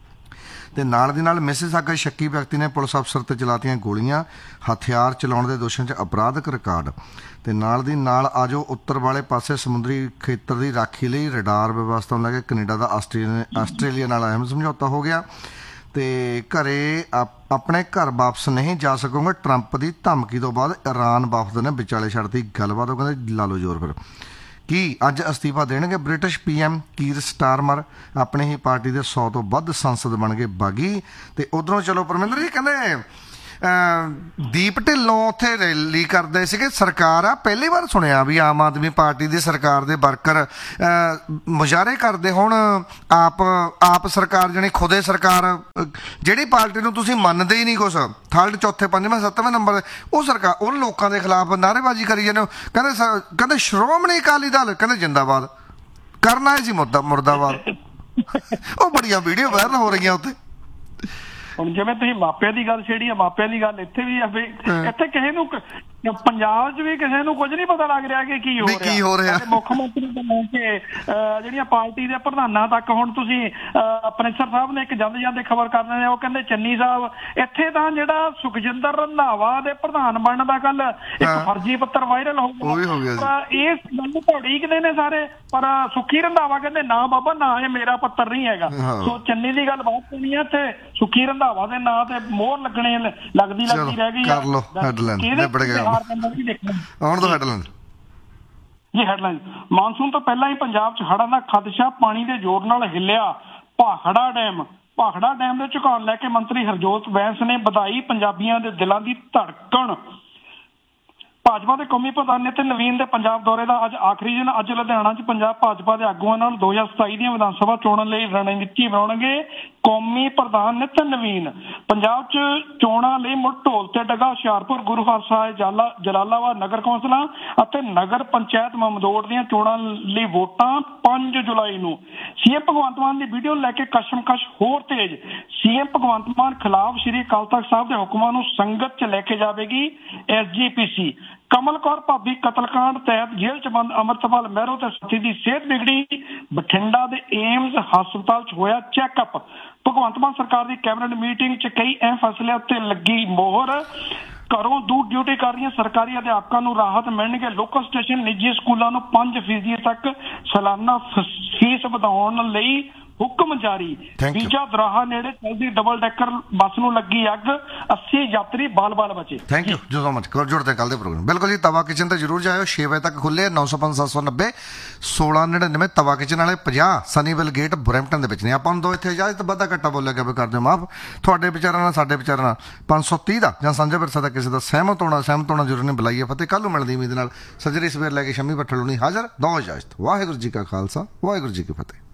A: ਤੇ ਨਾਲ ਦੀ ਨਾਲ ਮਿਸਿਸਾਗਾ ਸ਼ੱਕੀ ਵਿਅਕਤੀ ਨੇ ਪੁਲਿਸ ਅਫਸਰ ਤੇ ਚਲਾਤੀਆਂ ਗੋਲੀਆਂ, ਹਥਿਆਰ ਚਲਾਉਣ ਦੇ ਦੋਸ਼ਾਂ 'ਚ ਅਪਰਾਧਕ ਰਿਕਾਰਡ। ਤੇ ਨਾਲ ਦੀ ਨਾਲ ਆਜੋ ਉੱਤਰ ਵਾਲੇ ਪਾਸੇ ਸਮੁੰਦਰੀ ਖੇਤਰ ਦੀ ਰਾਖੀ ਲਈ ਰਡਾਰ ਵਿਵਸਥਾ ਨੂੰ ਲੈ ਕੇ ਕੈਨੇਡਾ ਦਾ ਆਸਟ੍ਰੇਲੀਆ ਆਸਟ੍ਰੇਲੀਆ ਨਾਲ ਅਹਿਮ ਸਮਝੌਤਾ ਹੋ ਗਿਆ। ਤੇ ਘਰੇ ਆਪਣੇ ਘਰ ਵਾਪਸ ਨਹੀਂ ਜਾ ਸਕੋਗੇ, ਟਰੰਪ ਦੀ ਧਮਕੀ ਤੋਂ ਬਾਅਦ ਇਰਾਨ ਵਫਦ ਨੇ ਵਿਚਾਲੇ ਛੱਡਤੀ ਗੱਲਬਾਤ। ਉਹ ਕਹਿੰਦੇ ਲਾ ਲਓ ਜ਼ੋਰ ਫਿਰ। ਕੀ ਅੱਜ ਅਸਤੀਫਾ ਦੇਣਗੇ ਬ੍ਰਿਟਿਸ਼ ਪੀ ਐਮ ਕੀਰ ਸਟਾਰਮਰ? ਆਪਣੀ ਹੀ ਪਾਰਟੀ ਦੇ ਸੌ ਤੋਂ ਵੱਧ ਸੰਸਦ ਬਣ ਗਏ ਬਾਗੀ। ਤੇ ਉਧਰੋਂ ਚਲੋ ਪਰਮਿੰਦਰ ਜੀ ਕਹਿੰਦੇ ਦੀਪ ਢਿੱਲੋਂ ਉੱਥੇ ਰੈਲੀ ਕਰਦੇ ਸੀਗੇ। ਸਰਕਾਰ ਆ ਪਹਿਲੀ ਵਾਰ ਸੁਣਿਆ ਵੀ ਆਮ ਆਦਮੀ ਪਾਰਟੀ ਦੀ ਸਰਕਾਰ ਦੇ ਵਰਕਰ ਮੁਜ਼ਾਹਰੇ ਕਰਦੇ ਹੁਣ ਆਪ ਆਪ ਸਰਕਾਰ ਜਾਣੀ ਖੁਦੇ ਸਰਕਾਰ ਜਿਹੜੀ ਪਾਰਟੀ ਨੂੰ ਤੁਸੀਂ ਮੰਨਦੇ ਹੀ ਨਹੀਂ ਕੁਛ ਥਰਡ ਚੌਥੇ ਪੰਜਵੇਂ ਸੱਤਵੇਂ ਨੰਬਰ ਉਹ ਸਰਕਾਰ ਉਹਨਾਂ ਲੋਕਾਂ ਦੇ ਖਿਲਾਫ ਨਾਅਰੇਬਾਜ਼ੀ ਕਰੀ ਜਾਂਦੇ ਹੋ। ਕਹਿੰਦੇ ਕਹਿੰਦੇ ਸ਼੍ਰੋਮਣੀ ਅਕਾਲੀ ਦਲ ਕਹਿੰਦੇ ਜਿੰਦਾਬਾਦ ਕਰਨਾ ਹੈ ਜੀ ਮੁਰਦਾ ਮੁਰਦਾਬਾਦ ਉਹ ਬੜੀਆਂ ਵੀਡੀਓ ਵਾਇਰਲ ਹੋ ਰਹੀਆਂ ਉੱਥੇ।
F: ਹੁਣ ਜਿਵੇਂ ਤੁਸੀਂ ਮਾਪਿਆਂ ਦੀ ਗੱਲ ਛੇੜੀ ਆ, ਮਾਪਿਆਂ ਦੀ ਗੱਲ ਇੱਥੇ ਵੀ ਆ ਵੀ ਇੱਥੇ ਕਿਸੇ ਨੂੰ ਪੰਜਾਬ 'ਚ ਵੀ ਕਿਸੇ ਨੂੰ ਕੁਝ ਨਹੀਂ ਪਤਾ ਲੱਗ ਰਿਹਾ ਕਿ ਕੀ ਹੋ ਰਿਹਾ
A: ਕੀ ਹੋ ਰਿਹਾ
F: ਮੁੱਖ ਮੰਤਰੀ ਤੋਂ ਲੈ ਕੇ ਜਿਹੜੀਆਂ ਪਾਰਟੀ ਦੇ ਪ੍ਰਧਾਨਾਂ ਤੱਕ। ਹੁਣ ਤੁਸੀਂ ਪ੍ਰਿੰਸਰ ਸਾਹਿਬ ਨੇ ਇੱਕ ਜਾਂਦੇ ਜਾਂਦੇ ਖਬਰ ਕਰ ਰਹੇ ਨੇ, ਉਹ ਕਹਿੰਦੇ ਚੰਨੀ ਸਾਹਿਬ ਇੱਥੇ ਤਾਂ ਜਿਹੜਾ ਸੁਖਜਿੰਦਰ ਰੰਧਾਵਾ ਦੇ ਪ੍ਰਧਾਨ ਬਣਨ ਦਾ ਕੱਲ ਇੱਕ ਫਰਜ਼ੀ ਪੱਤਰ ਵਾਇਰਲ ਹੋ ਗਿਆ। ਇਸ ਗੱਲ ਨੂੰ ਉਡੀਕਦੇ ਨੇ ਸਾਰੇ, ਪਰ ਸੁੱਖੀ ਰੰਧਾਵਾ ਕਹਿੰਦੇ ਨਾ ਬਾਬਾ ਨਾ ਇਹ ਮੇਰਾ ਪੱਤਰ ਨਹੀਂ ਹੈਗਾ। ਸੋ ਚੰਨੀ ਦੀ ਗੱਲ ਬਹੁਤ ਸੁਣੀ ਆ, ਇੱਥੇ ਸੁੱਖੀ ਰੰਧਾਵਾ ਦੇ ਨਾਂ ਤੇ ਮੋਹਰ ਲੱਗਣੇ ਲੱਗਦੀ ਲੱਗਦੀ ਰਹਿ ਗਈ ਆ।
A: ਆਉਣ ਦੋ ਹੈਡਲਾਈਨ
F: ਜੀ। ਹੈਡਲਾਈਨ ਮਾਨਸੂਨ ਤੋਂ ਪਹਿਲਾਂ ਹੀ ਪੰਜਾਬ 'ਚ ਹੜ੍ਹਾਂ ਦਾ ਖਦਸ਼ਾ, ਪਾਣੀ ਦੇ ਜ਼ੋਰ ਨਾਲ ਹਿੱਲਿਆ ਭਾਖੜਾ ਡੈਮ। ਭਾਖੜਾ ਡੈਮ ਦੇ ਝੁਕਾਣ ਲੈ ਕੇ ਮੰਤਰੀ ਹਰਜੋਤ ਬੈਂਸ ਨੇ ਵਧਾਈ ਪੰਜਾਬੀਆਂ ਦੇ ਦਿਲਾਂ ਦੀ ਧੜਕਣ। ਭਾਜਪਾ ਦੇ ਕੌਮੀ ਪ੍ਰਧਾਨ ਨਿਤਿਨ ਨਵੀਨ ਦੇ ਪੰਜਾਬ ਦੌਰੇ ਦਾ ਅੱਜ ਆਖਰੀ ਦਿਨ। ਅੱਜ ਲੁਧਿਆਣਾ 'ਚ ਪੰਜਾਬ ਭਾਜਪਾ ਦੇ ਆਗੂਆਂ ਨਾਲ ਦੋ ਹਜ਼ਾਰ ਸਤਾਈ ਦੀਆਂ ਵਿਧਾਨ ਸਭਾ ਚੋਣਾਂ ਲਈ ਰਣਨੀਤੀ ਬਣਾਉਣਗੇ ਕੌਮੀ ਪ੍ਰਧਾਨ ਨਿਤਿਨ ਨਵੀਨ। ਪੰਜਾਬ 'ਚ ਚੋਣਾਂ ਲਈ ਮੁੜ ਢੋਲ ਤੇ ਡਗਾ ਹੁਸ਼ਿਆਰਪੁਰ, ਗੁਰੂ ਹਰਸਾਹਿਬ, ਜਾਲਾ ਜਲਾਲਾਬਾਦ ਨਗਰ ਕੌਂਸਲਾਂ ਅਤੇ ਨਗਰ ਪੰਚਾਇਤ ਮਮਦੋੜ ਦੀਆਂ ਚੋਣਾਂ ਲਈ ਵੋਟਾਂ ਪੰਜ ਜੁਲਾਈ ਨੂੰ। ਸੀਐਮ ਭਗਵੰਤ ਮਾਨ ਦੀ ਵੀਡੀਓ ਲੈ ਕੇ ਕਸ਼ਮਕਸ਼ ਹੋਰ ਤੇਜ਼। ਸੀਐਮ ਭਗਵੰਤ ਮਾਨ ਖਿਲਾਫ ਸ਼੍ਰੀ ਅਕਾਲ ਤਖ਼ਤ ਸਾਹਿਬ ਦੇ ਹੁਕਮਾਂ ਨੂੰ ਸੰਗਤ 'ਚ ਲੈ ਕੇ ਜਾਵੇਗੀ ਐਸਜੀਪੀਸੀ। ਕਮਲ ਕੌਰ ਭਾਬੀ ਕਤਲਕਾਂਡ ਤਹਿਤ ਜੇਲ੍ਹ 'ਚ ਬੰਦ ਅੰਮ੍ਰਿਤਪਾਲ ਮਹਿਰੋ ਤੇ ਸਾਥੀ ਦੀ ਸਿਹਤ ਵਿਗੜੀ। ਬਠਿੰਡਾ ਦੇ ਏਮਜ਼ ਹਸਪਤਾਲ 'ਚ ਹੋਇਆ ਚੈੱਕਅਪ। ਭਗਵੰਤ ਮਾਨ ਸਰਕਾਰ ਦੀ ਕੈਬਨਿਟ ਮੀਟਿੰਗ 'ਚ ਕਈ ਅਹਿਮ ਫੈਸਲਿਆਂ ਉੱਤੇ ਲੱਗੀ ਮੋਹਰ। ਘਰੋਂ ਦੂਰ ਡਿਊਟੀ ਕਰ ਰਹੀਆਂ ਸਰਕਾਰੀ ਅਧਿਆਪਕਾਂ ਨੂੰ ਰਾਹਤ ਮਿਲਣਗੇ। ਲੋਕਲ ਸਟੇਸ਼ਨ ਨਿੱਜੀ ਸਕੂਲਾਂ ਨੂੰ ਪੰਜ ਫੀਸਦੀ ਤੱਕ ਸਾਲਾਨਾ ਫੀਸ ਵਧਾਉਣ ਲਈ ਹੁਕਮ ਜਾਰੀ। ਬੀਜਾ ਦਰਾਹਾ ਨੇੜੇ ਚਲਦੀ ਡਬਲ ਡੈਕਰ ਬੱਸ ਨੂੰ ਲੱਗੀ ਅੱਗ, ਅੱਸੀ ਯਾਤਰੀ ਬਾਲ ਬਾਲ ਬਚੇ।
A: ਥੈਂਕ ਯੂ ਜੋ ਸੋ ਮਚ। ਕਰ ਜੁੜਦੇ ਕੱਲ ਦੇ ਪ੍ਰੋਗਰਾਮ ਬਿਲਕੁਲ ਜੀ। ਤਵਾ ਕਿਚਨ ਤੇ ਜਰੂਰ ਜਾਇਓ, ਛੇ ਵਜੇ ਤੱਕ ਖੁੱਲੇ। ਨੌ ਸੌ ਪੰਜ ਸੱਤ ਸੌ ਨੱਬੇ ਸੋਲਾਂ ਨੜਿਨਵੇਂ ਤਵਾ ਕਿਚਨ ਵਾਲੇ ਪੰਜਾਹ ਸਨੀਵਿਲ ਗੇਟ ਬਰੈਂਪਟਨ ਦੇ ਵਿੱਚ ਨੇ। ਆਪਾਂ ਨੂੰ ਦੋ ਇੱਥੇ ਇਜਾਜ਼ਤ ਵਾਧਾ ਘੱਟਾ ਬੋਲਿਆ ਗਿਆ ਵੀ ਕਰ ਦਿਓ ਮਾਫ। ਤੁਹਾਡੇ ਵਿਚਾਰਾਂ ਨਾਲ ਸਾਡੇ ਵਿਚਾਰਾਂ ਨਾਲ ਪੰਜ ਸੌ ਤੀਹ ਦਾ ਜਾਂ ਸਾਂਝਾ ਵਿਰਸਾ ਦਾ ਕਿਸੇ ਦਾ ਸਹਿਮਤ ਹੋਣਾ ਸਹਿਮਤ ਹੋਣਾ ਜ਼ਰੂਰ ਨਹੀਂ। ਬੁਲਾਈਏ ਫਤਿਹ। ਕੱਲ ਨੂੰ ਮਿਲਦੀ ਉਮੀਦ ਨਾਲ ਸੱਜਰੀ ਸਵੇਰ ਲੈ ਕੇ ਸ਼ਮੀ ਭੱਠਲ ਹੁਣੀ ਹਾਜ਼ਰ। ਦੋ ਇਜਾਜ਼ਤ। ਵਾਹਿਗੁਰੂ ਜੀ ਕਾ ਖਾਲਸਾ ਵਾਹਿਗੁਰੂ ਜੀ ਕੀ ਫਤਿਹ।